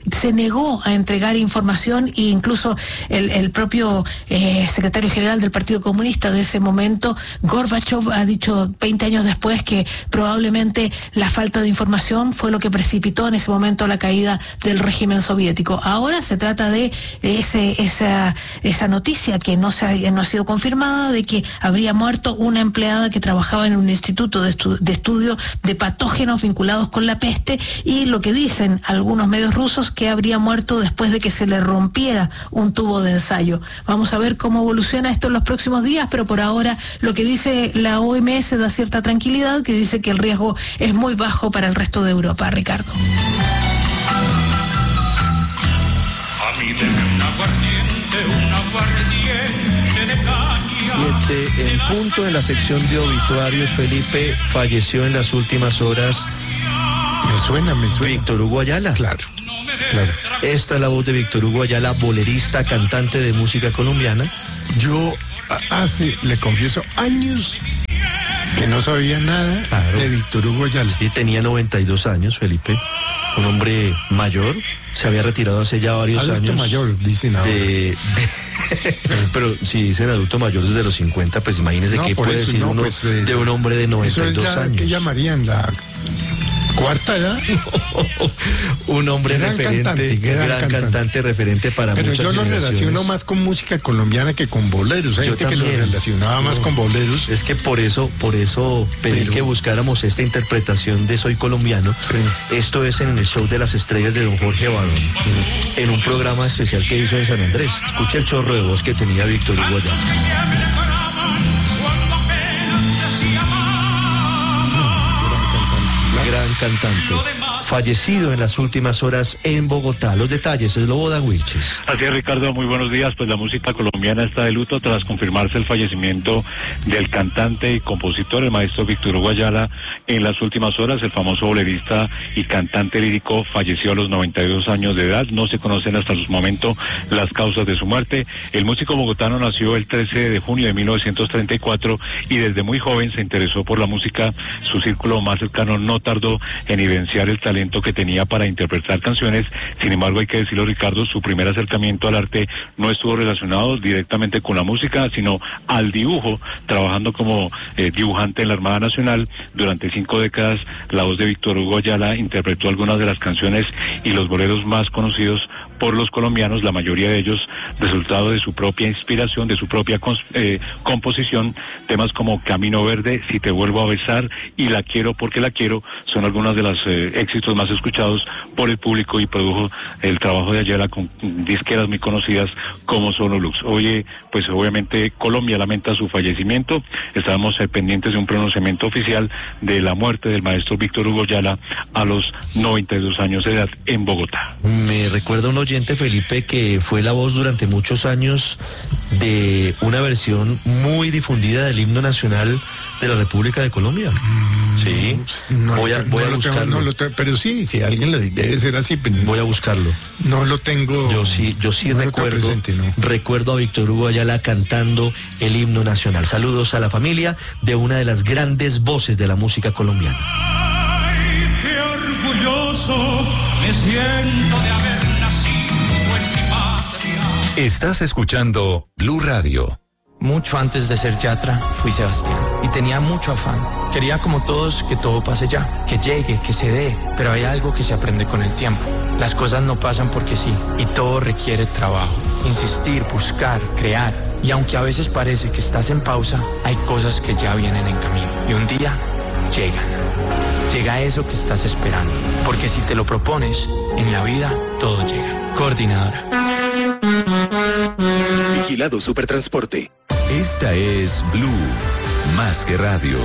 se negó a entregar información e incluso el propio secretario general del Partido Comunista de ese momento, Gorbachev, ha dicho 20 años después que probablemente la falta de información fue lo que precipitó en ese momento la caída del régimen soviético. Ahora se trata de esa noticia que no ha sido confirmada, de que habría muerto una empleada que trabajaba en un instituto de estudio de patógenos vinculados con la peste, y lo que dicen algunos medios rusos que habría muerto después de que se le rompiera un tubo de ensayo. Vamos a ver cómo evoluciona esto en los próximos días, pero por ahora lo que dice la OMS da cierta tranquilidad, que dice que el riesgo es muy bajo para el resto de Europa. Ricardo. A mí denme un aguardiente de caña. 7 en punto. En la sección de obituarios, Felipe, falleció en las últimas horas. Me suena. Víctor Hugo Ayala. Claro. Esta es la voz de Víctor Hugo Ayala, bolerista, cantante de música colombiana. Yo le confieso, años que no sabía nada de Víctor Hugo Ayala. Y tenía 92 años, Felipe. Un hombre mayor, se había retirado hace ya varios adulto años. Mayor, dicen ahora. Pero si dicen adulto mayor desde los 50, pues imagínense qué puede decir uno de un hombre de 92 años. ¿Qué llamarían? ¿La cuarta edad? Un hombre gran cantante, referente para pero muchas yo lo generaciones. relaciono más con música colombiana que con boleros. Hay gente que lo relacionaba más con boleros. Es que por eso pedí que buscáramos esta interpretación de Soy Colombiano. Sí. Esto es en el show de las estrellas de don Jorge Barón, en un programa especial que hizo en San Andrés. Escucha el chorro de voz que tenía Víctor Hugo Ayala. Gran cantante, fallecido en las últimas horas en Bogotá. Los detalles es Loboda Wilches. Así es, Ricardo, muy buenos días. Pues la música colombiana está de luto tras confirmarse el fallecimiento del cantante y compositor, el maestro Víctor Hugo Ayala. En las últimas horas, el famoso bolerista y cantante lírico falleció a los 92 años de edad. No se conocen hasta su momento las causas de su muerte. El músico bogotano nació el 13 de junio de 1934 y desde muy joven se interesó por la música. Su círculo más cercano no tardó en evidenciar el talento que tenía para interpretar canciones. Sin embargo, hay que decirlo, Ricardo, su primer acercamiento al arte no estuvo relacionado directamente con la música, sino al dibujo, trabajando como dibujante en la Armada Nacional. Durante 5 décadas, la voz de Víctor Hugo Ayala interpretó algunas de las canciones y los boleros más conocidos por los colombianos, la mayoría de ellos resultado de su propia inspiración, de su propia composición. Temas como Camino Verde, Si te vuelvo a besar y La quiero porque la quiero son algunos de los éxitos más escuchados por el público, y produjo el trabajo de Ayala con disqueras muy conocidas como Sonolux. Hoy, pues obviamente Colombia lamenta su fallecimiento. Estábamos pendientes de un pronunciamiento oficial de la muerte del maestro Víctor Hugo Ayala a los 92 años de edad en Bogotá. Me recuerda un oyente, Felipe, que fue la voz durante muchos años de una versión muy difundida del himno nacional de la República de Colombia. Sí, voy a buscarlo. Pero sí, si alguien lo debe ser así. Pero voy a buscarlo. No lo tengo. Yo sí no recuerdo. Recuerdo a Víctor Hugo Ayala cantando el himno nacional. Saludos a la familia de una de las grandes voces de la música colombiana. Ay, qué orgulloso me siento de haber nacido en mi patria. Estás escuchando Blue Radio. Mucho antes de ser Yatra, fui Sebastián y tenía mucho afán. Quería, como todos, que todo pase ya, que llegue, que se dé, pero hay algo que se aprende con el tiempo. Las cosas no pasan porque sí, y todo requiere trabajo, insistir, buscar, crear. Y aunque a veces parece que estás en pausa, hay cosas que ya vienen en camino. Y un día, llegan. Llega eso que estás esperando, porque si te lo propones, en la vida todo llega. Coordinadora. Vigilado Supertransporte. Esta es Blue, más que radio.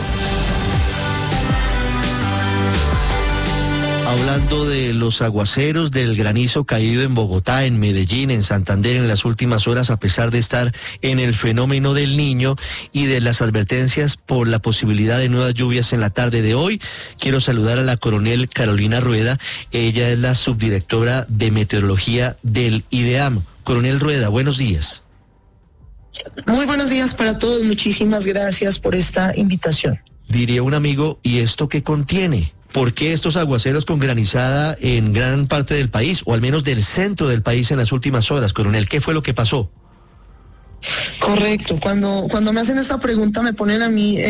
Hablando de los aguaceros, del granizo caído en Bogotá, en Medellín, en Santander en las últimas horas, a pesar de estar en el fenómeno del Niño, y de las advertencias por la posibilidad de nuevas lluvias en la tarde de hoy, quiero saludar a la coronel Carolina Rueda. Ella es la subdirectora de meteorología del IDEAM. Coronel Rueda, buenos días. Muy buenos días para todos, muchísimas gracias por esta invitación. Diría un amigo, ¿y esto qué contiene? ¿Por qué estos aguaceros con granizada en gran parte del país, o al menos del centro del país en las últimas horas, coronel? ¿Qué fue lo que pasó? Correcto, cuando me hacen esta pregunta me ponen a mí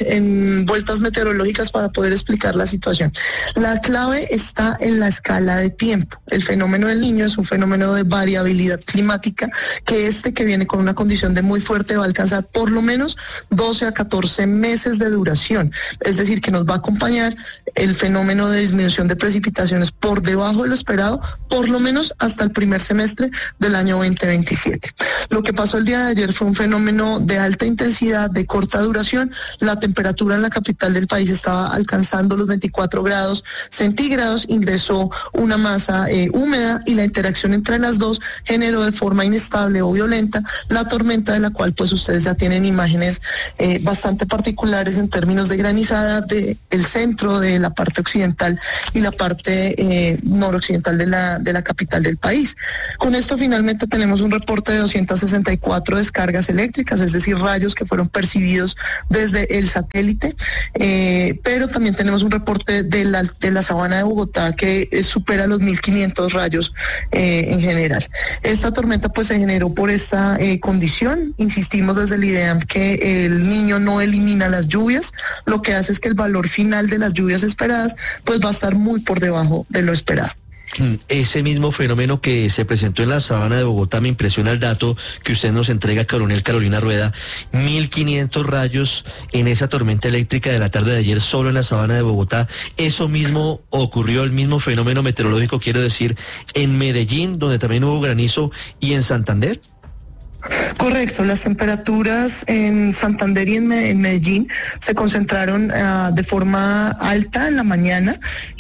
en vueltas meteorológicas para poder explicar la situación. La clave está en la escala de tiempo. El fenómeno del Niño es un fenómeno de variabilidad climática que viene con una condición de muy fuerte va a alcanzar por lo menos 12 a 14 meses de duración. Es decir, que nos va a acompañar el fenómeno de disminución de precipitaciones por debajo de lo esperado, por lo menos hasta el primer semestre del año 2027. Lo que pasó el día de ayer fue un fenómeno de alta intensidad, de corta duración. La temperatura en la capital del país estaba alcanzando los 24 grados centígrados, ingresó una masa húmeda y la interacción entre las dos generó de forma inestable o violenta la tormenta, de la cual pues ustedes ya tienen imágenes bastante particulares en términos de granizada del centro, de la parte occidental y la parte noroccidental de la capital del país. Con esto finalmente tenemos un reporte de 264 descargas eléctricas, es decir, rayos que fueron percibidos desde el satélite, pero también tenemos un reporte de la sabana de Bogotá que supera los 1.500 rayos en general. Esta tormenta pues se generó por esta condición. Insistimos desde el IDEAM que el Niño no elimina las lluvias, lo que hace es que el valor final de las lluvias esperadas pues va a estar muy por debajo de lo esperado. Ese mismo fenómeno que se presentó en la sabana de Bogotá, me impresiona el dato que usted nos entrega, coronel Carolina Rueda, 1.500 rayos en esa tormenta eléctrica de la tarde de ayer solo en la sabana de Bogotá. Eso mismo ocurrió, el mismo fenómeno meteorológico, quiero decir, en Medellín, donde también hubo granizo, y en Santander. Correcto, las temperaturas en Santander y en Medellín se concentraron de forma alta en la mañana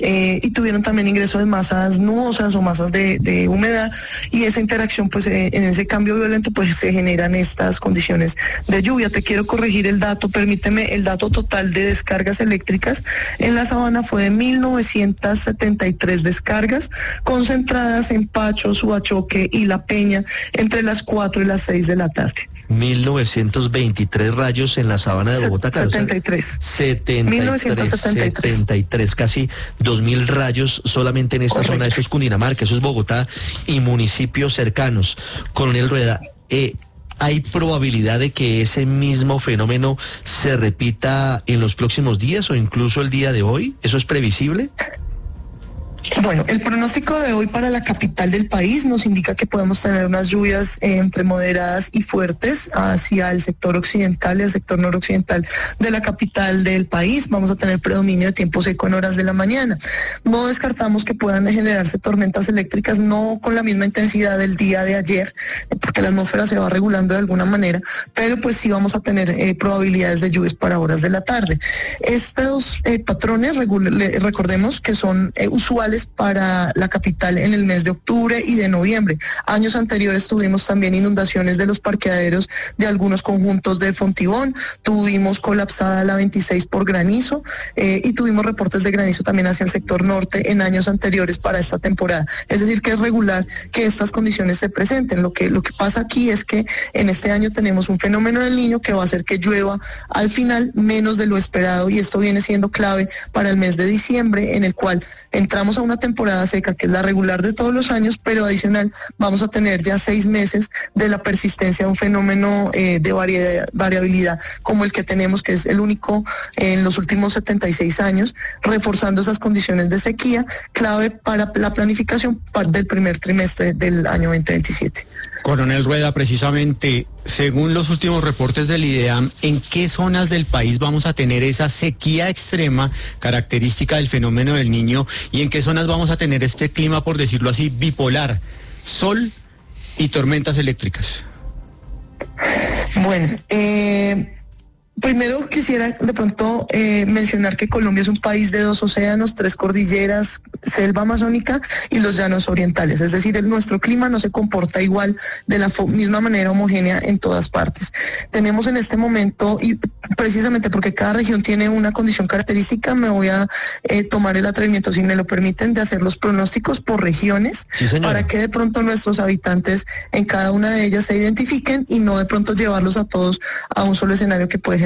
y tuvieron también ingreso de masas nubosas o masas de humedad, y esa interacción pues en ese cambio violento pues se generan estas condiciones de lluvia. Te quiero corregir el dato, permíteme, el dato total de descargas eléctricas en la sabana fue de 1.973 descargas concentradas en Pacho, Suachoque y La Peña entre las 4 y las 6 de la tarde. 1923 rayos en la sabana de Bogotá. 73. 1973, casi 2.000 rayos solamente en esta Correcto. zona. Eso es Cundinamarca, eso es Bogotá y municipios cercanos. Coronel Rueda, ¿hay probabilidad de que ese mismo fenómeno se repita en los próximos días o incluso el día de hoy? ¿Eso es previsible? Bueno, el pronóstico de hoy para la capital del país nos indica que podemos tener unas lluvias entre moderadas y fuertes hacia el sector occidental y el sector noroccidental de la capital del país. Vamos a tener predominio de tiempo seco en horas de la mañana. No descartamos que puedan generarse tormentas eléctricas, no con la misma intensidad del día de ayer, porque la atmósfera se va regulando de alguna manera, pero pues sí vamos a tener probabilidades de lluvias para horas de la tarde. Estos patrones, recordemos que son usuales para la capital en el mes de octubre y de noviembre. Años anteriores tuvimos también inundaciones de los parqueaderos de algunos conjuntos de Fontibón, tuvimos colapsada la 26 por granizo y tuvimos reportes de granizo también hacia el sector norte en años anteriores para esta temporada. Es decir, que es regular que estas condiciones se presenten. Lo que pasa aquí es que en este año tenemos un fenómeno del Niño que va a hacer que llueva al final menos de lo esperado, y esto viene siendo clave para el mes de diciembre, en el cual entramos a una temporada seca que es la regular de todos los años, pero adicional vamos a tener ya 6 meses de la persistencia de un fenómeno de variabilidad como el que tenemos, que es el único en los últimos 76 años, reforzando esas condiciones de sequía, clave para la planificación del primer trimestre del año 2027. Coronel Rueda, precisamente, según los últimos reportes del IDEAM, ¿en qué zonas del país vamos a tener esa sequía extrema característica del fenómeno del Niño, y en qué zonas vamos a tener este clima, por decirlo así, bipolar, sol y tormentas eléctricas? Bueno, primero quisiera de pronto mencionar que Colombia es un país de 2 océanos, 3 cordilleras, selva amazónica y los llanos orientales. Es decir, nuestro clima no se comporta igual de la misma manera homogénea en todas partes. Tenemos en este momento, y precisamente porque cada región tiene una condición característica, me voy a tomar el atrevimiento, si me lo permiten, de hacer los pronósticos por regiones, sí, para que de pronto nuestros habitantes en cada una de ellas se identifiquen y no de pronto llevarlos a todos a un solo escenario que puede generar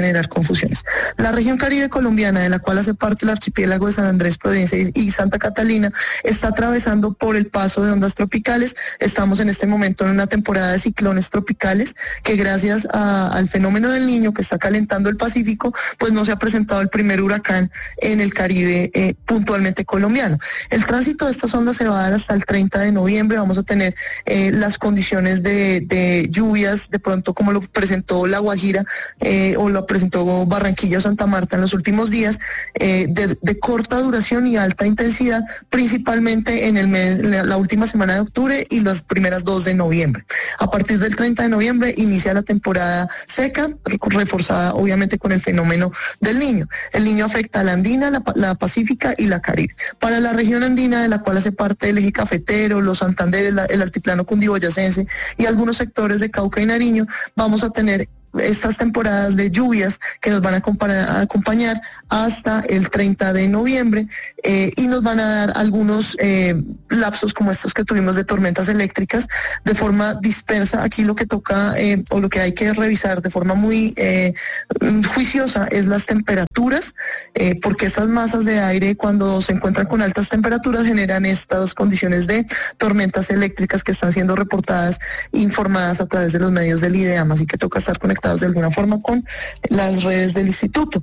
generar confusiones. La región Caribe colombiana, de la cual hace parte el archipiélago de San Andrés, Providencia y Santa Catalina, está atravesando por el paso de ondas tropicales. Estamos en este momento en una temporada de ciclones tropicales que gracias al fenómeno del Niño que está calentando el Pacífico, pues no se ha presentado el primer huracán en el Caribe puntualmente colombiano. El tránsito de estas ondas se va a dar hasta el 30 de noviembre. Vamos a tener las condiciones de lluvias, de pronto como lo presentó La Guajira o lo presentó Barranquilla o Santa Marta en los últimos días, de corta duración y alta intensidad, principalmente en la última semana de octubre y las primeras 2 de noviembre. A partir del 30 de noviembre inicia la temporada seca, reforzada obviamente con el fenómeno del Niño. El Niño afecta a la andina, la pacífica y la Caribe. Para la región andina, de la cual hace parte el eje cafetero, los Santanderes, el altiplano cundiboyacense y algunos sectores de Cauca y Nariño, vamos a tener estas temporadas de lluvias que nos van a acompañar hasta el 30 de noviembre y nos van a dar algunos lapsos como estos que tuvimos de tormentas eléctricas de forma dispersa. Aquí lo que toca o lo que hay que revisar de forma muy juiciosa es las temperaturas, porque estas masas de aire cuando se encuentran con altas temperaturas generan estas condiciones de tormentas eléctricas que están siendo reportadas, informadas a través de los medios del IDEAM, así que toca estar conectados de alguna forma con las redes del instituto.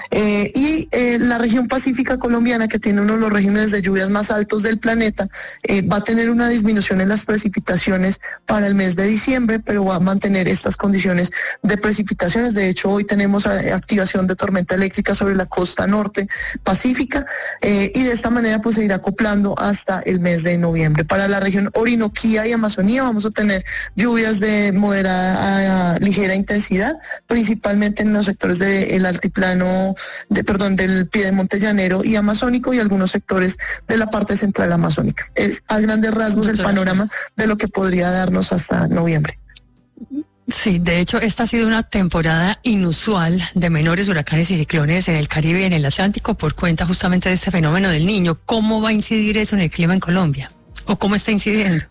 La región pacífica colombiana, que tiene uno de los regímenes de lluvias más altos del planeta, va a tener una disminución en las precipitaciones para el mes de diciembre, pero va a mantener estas condiciones de precipitaciones. De hecho, hoy tenemos activación de tormenta eléctrica sobre la costa norte pacífica y de esta manera pues se irá acoplando hasta el mes de noviembre. Para la región Orinoquía y Amazonía vamos a tener lluvias de moderada a ligera intensidad, principalmente en los sectores del altiplano, del piedemonte llanero y amazónico y algunos sectores de la parte central amazónica. Es a grandes rasgos el panorama de lo que podría darnos hasta noviembre. Sí, de hecho, esta ha sido una temporada inusual de menores huracanes y ciclones en el Caribe y en el Atlántico por cuenta justamente de este fenómeno del Niño. ¿Cómo va a incidir eso en el clima en Colombia? ¿O cómo está incidiendo?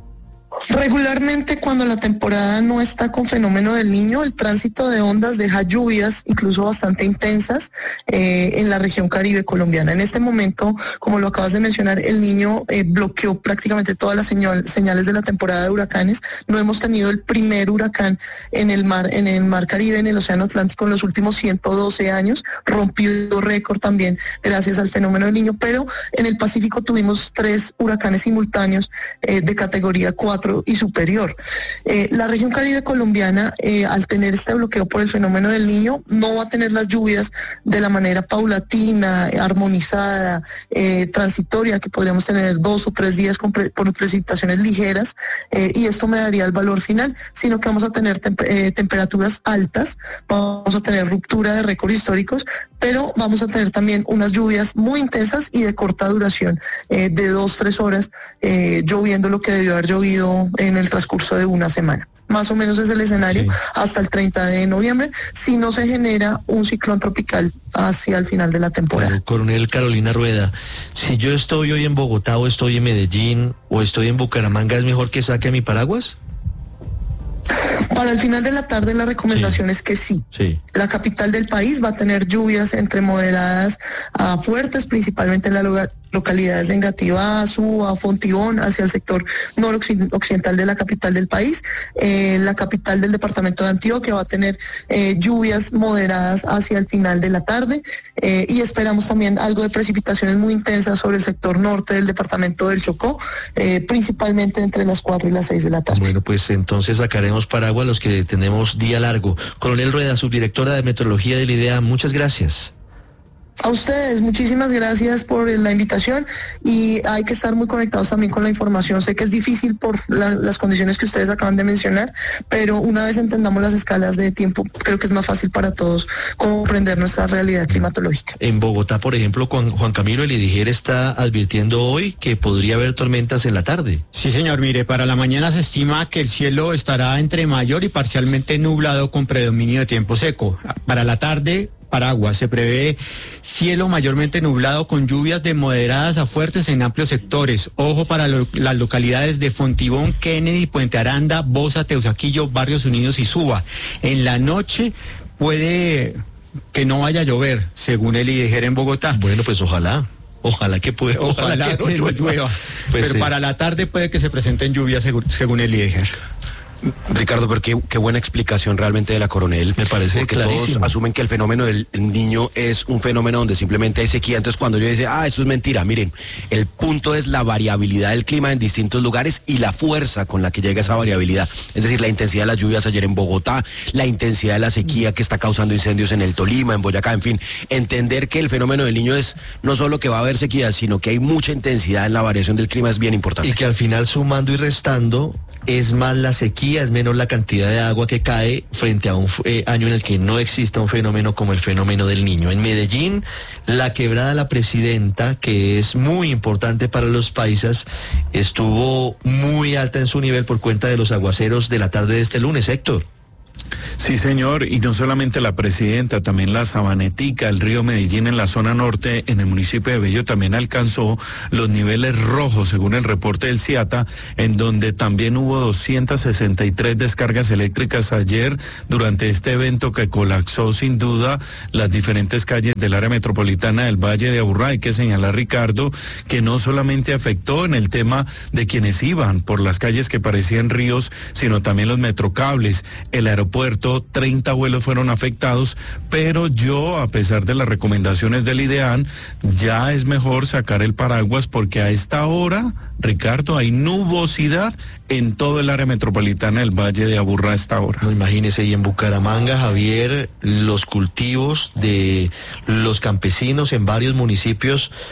Regularmente cuando la temporada no está con fenómeno del Niño, el tránsito de ondas deja lluvias incluso bastante intensas en la región Caribe colombiana. En este momento, como lo acabas de mencionar, el Niño bloqueó prácticamente todas las señales de la temporada de huracanes. No hemos tenido el primer huracán en el mar Caribe, en el Océano Atlántico en los últimos 112 años. Rompió récord también gracias al fenómeno del Niño, pero en el Pacífico tuvimos 3 huracanes simultáneos de categoría 4 y superior. La región Caribe colombiana, al tener este bloqueo por el fenómeno del Niño, no va a tener las lluvias de la manera paulatina, armonizada, transitoria, que podríamos tener 2 o 3 días con precipitaciones ligeras, y esto me daría el valor final, sino que vamos a tener temperaturas altas, vamos a tener ruptura de récords históricos, pero vamos a tener también unas lluvias muy intensas y de corta duración, de 2-3 horas, lloviendo lo que debió haber llovido en el transcurso de una semana. Más o menos es el escenario hasta el 30 de noviembre, si no se genera un ciclón tropical hacia el final de la temporada. Bueno, Coronel Carolina Rueda, si yo estoy hoy en Bogotá o estoy en Medellín o estoy en Bucaramanga, ¿es mejor que saque mi paraguas? Para el final de la tarde la recomendación es que sí. La capital del país va a tener lluvias entre moderadas a fuertes, principalmente en la localidades de Engativá, Suba, Fontibón, hacia el sector noroccidental de la capital del país. La capital del departamento de Antioquia va a tener lluvias moderadas hacia el final de la tarde y esperamos también algo de precipitaciones muy intensas sobre el sector norte del departamento del Chocó, principalmente entre las 4 y las 6 de la tarde. Bueno, pues entonces sacaremos paraguas los que tenemos día largo. Coronel Rueda, subdirectora de Meteorología del IDEAM, muchas gracias. A ustedes, muchísimas gracias por la invitación y hay que estar muy conectados también con la información. Sé que es difícil por las condiciones que ustedes acaban de mencionar, pero una vez entendamos las escalas de tiempo, creo que es más fácil para todos comprender nuestra realidad climatológica. En Bogotá, por ejemplo, Juan Camilo, el IDIGER está advirtiendo hoy que podría haber tormentas en la tarde. Sí, señor, mire, para la mañana se estima que el cielo estará entre mayor y parcialmente nublado con predominio de tiempo seco. Para la tarde, paraguas. Se prevé cielo mayormente nublado con lluvias de moderadas a fuertes en amplios sectores. Ojo para las localidades de Fontibón, Kennedy, Puente Aranda, Bosa, Teusaquillo, Barrios Unidos y Suba. En la noche puede que no vaya a llover, según el IDEGER en Bogotá. Bueno, pues ojalá que pueda. Ojalá que no llueva. Pues pero sí. para la tarde puede que se presenten lluvias según el IDEGER. Ricardo, pero qué buena explicación realmente de la Coronel. Me parece porque clarísimo. todos asumen que el fenómeno del niño es un fenómeno donde simplemente hay sequía. Entonces cuando yo dice, esto es mentira, miren, el punto es la variabilidad del clima en distintos lugares y la fuerza con la que llega esa variabilidad. Es decir, la intensidad de las lluvias ayer en Bogotá, la intensidad de la sequía que está causando incendios en el Tolima, en Boyacá, en fin. Entender que el fenómeno del niño es no solo que va a haber sequía, sino que hay mucha intensidad en la variación del clima es bien importante. Y que al final, sumando y restando, es más la sequía, es menos la cantidad de agua que cae frente a un año en el que no exista un fenómeno como el fenómeno del niño. En Medellín, la quebrada La Presidenta, que es muy importante para los paisas, estuvo muy alta en su nivel por cuenta de los aguaceros de la tarde de este lunes, Héctor. Sí, señor, y no solamente La Presidenta, también la Sabanetica, el río Medellín en la zona norte, en el municipio de Bello, también alcanzó los niveles rojos, según el reporte del CIATA, en donde también hubo 263 descargas eléctricas ayer durante este evento que colapsó sin duda las diferentes calles del área metropolitana del Valle de Aburrá. Hay que señalar, Ricardo, que no solamente afectó en el tema de quienes iban por las calles que parecían ríos, sino también los metrocables, el aeropuerto, 30 vuelos fueron afectados, pero a pesar de las recomendaciones del IDEAN, ya es mejor sacar el paraguas porque a esta hora, Ricardo, hay nubosidad en todo el área metropolitana del Valle de Aburrá a esta hora. No, imagínese, y en Bucaramanga, Javier, los cultivos de los campesinos en varios municipios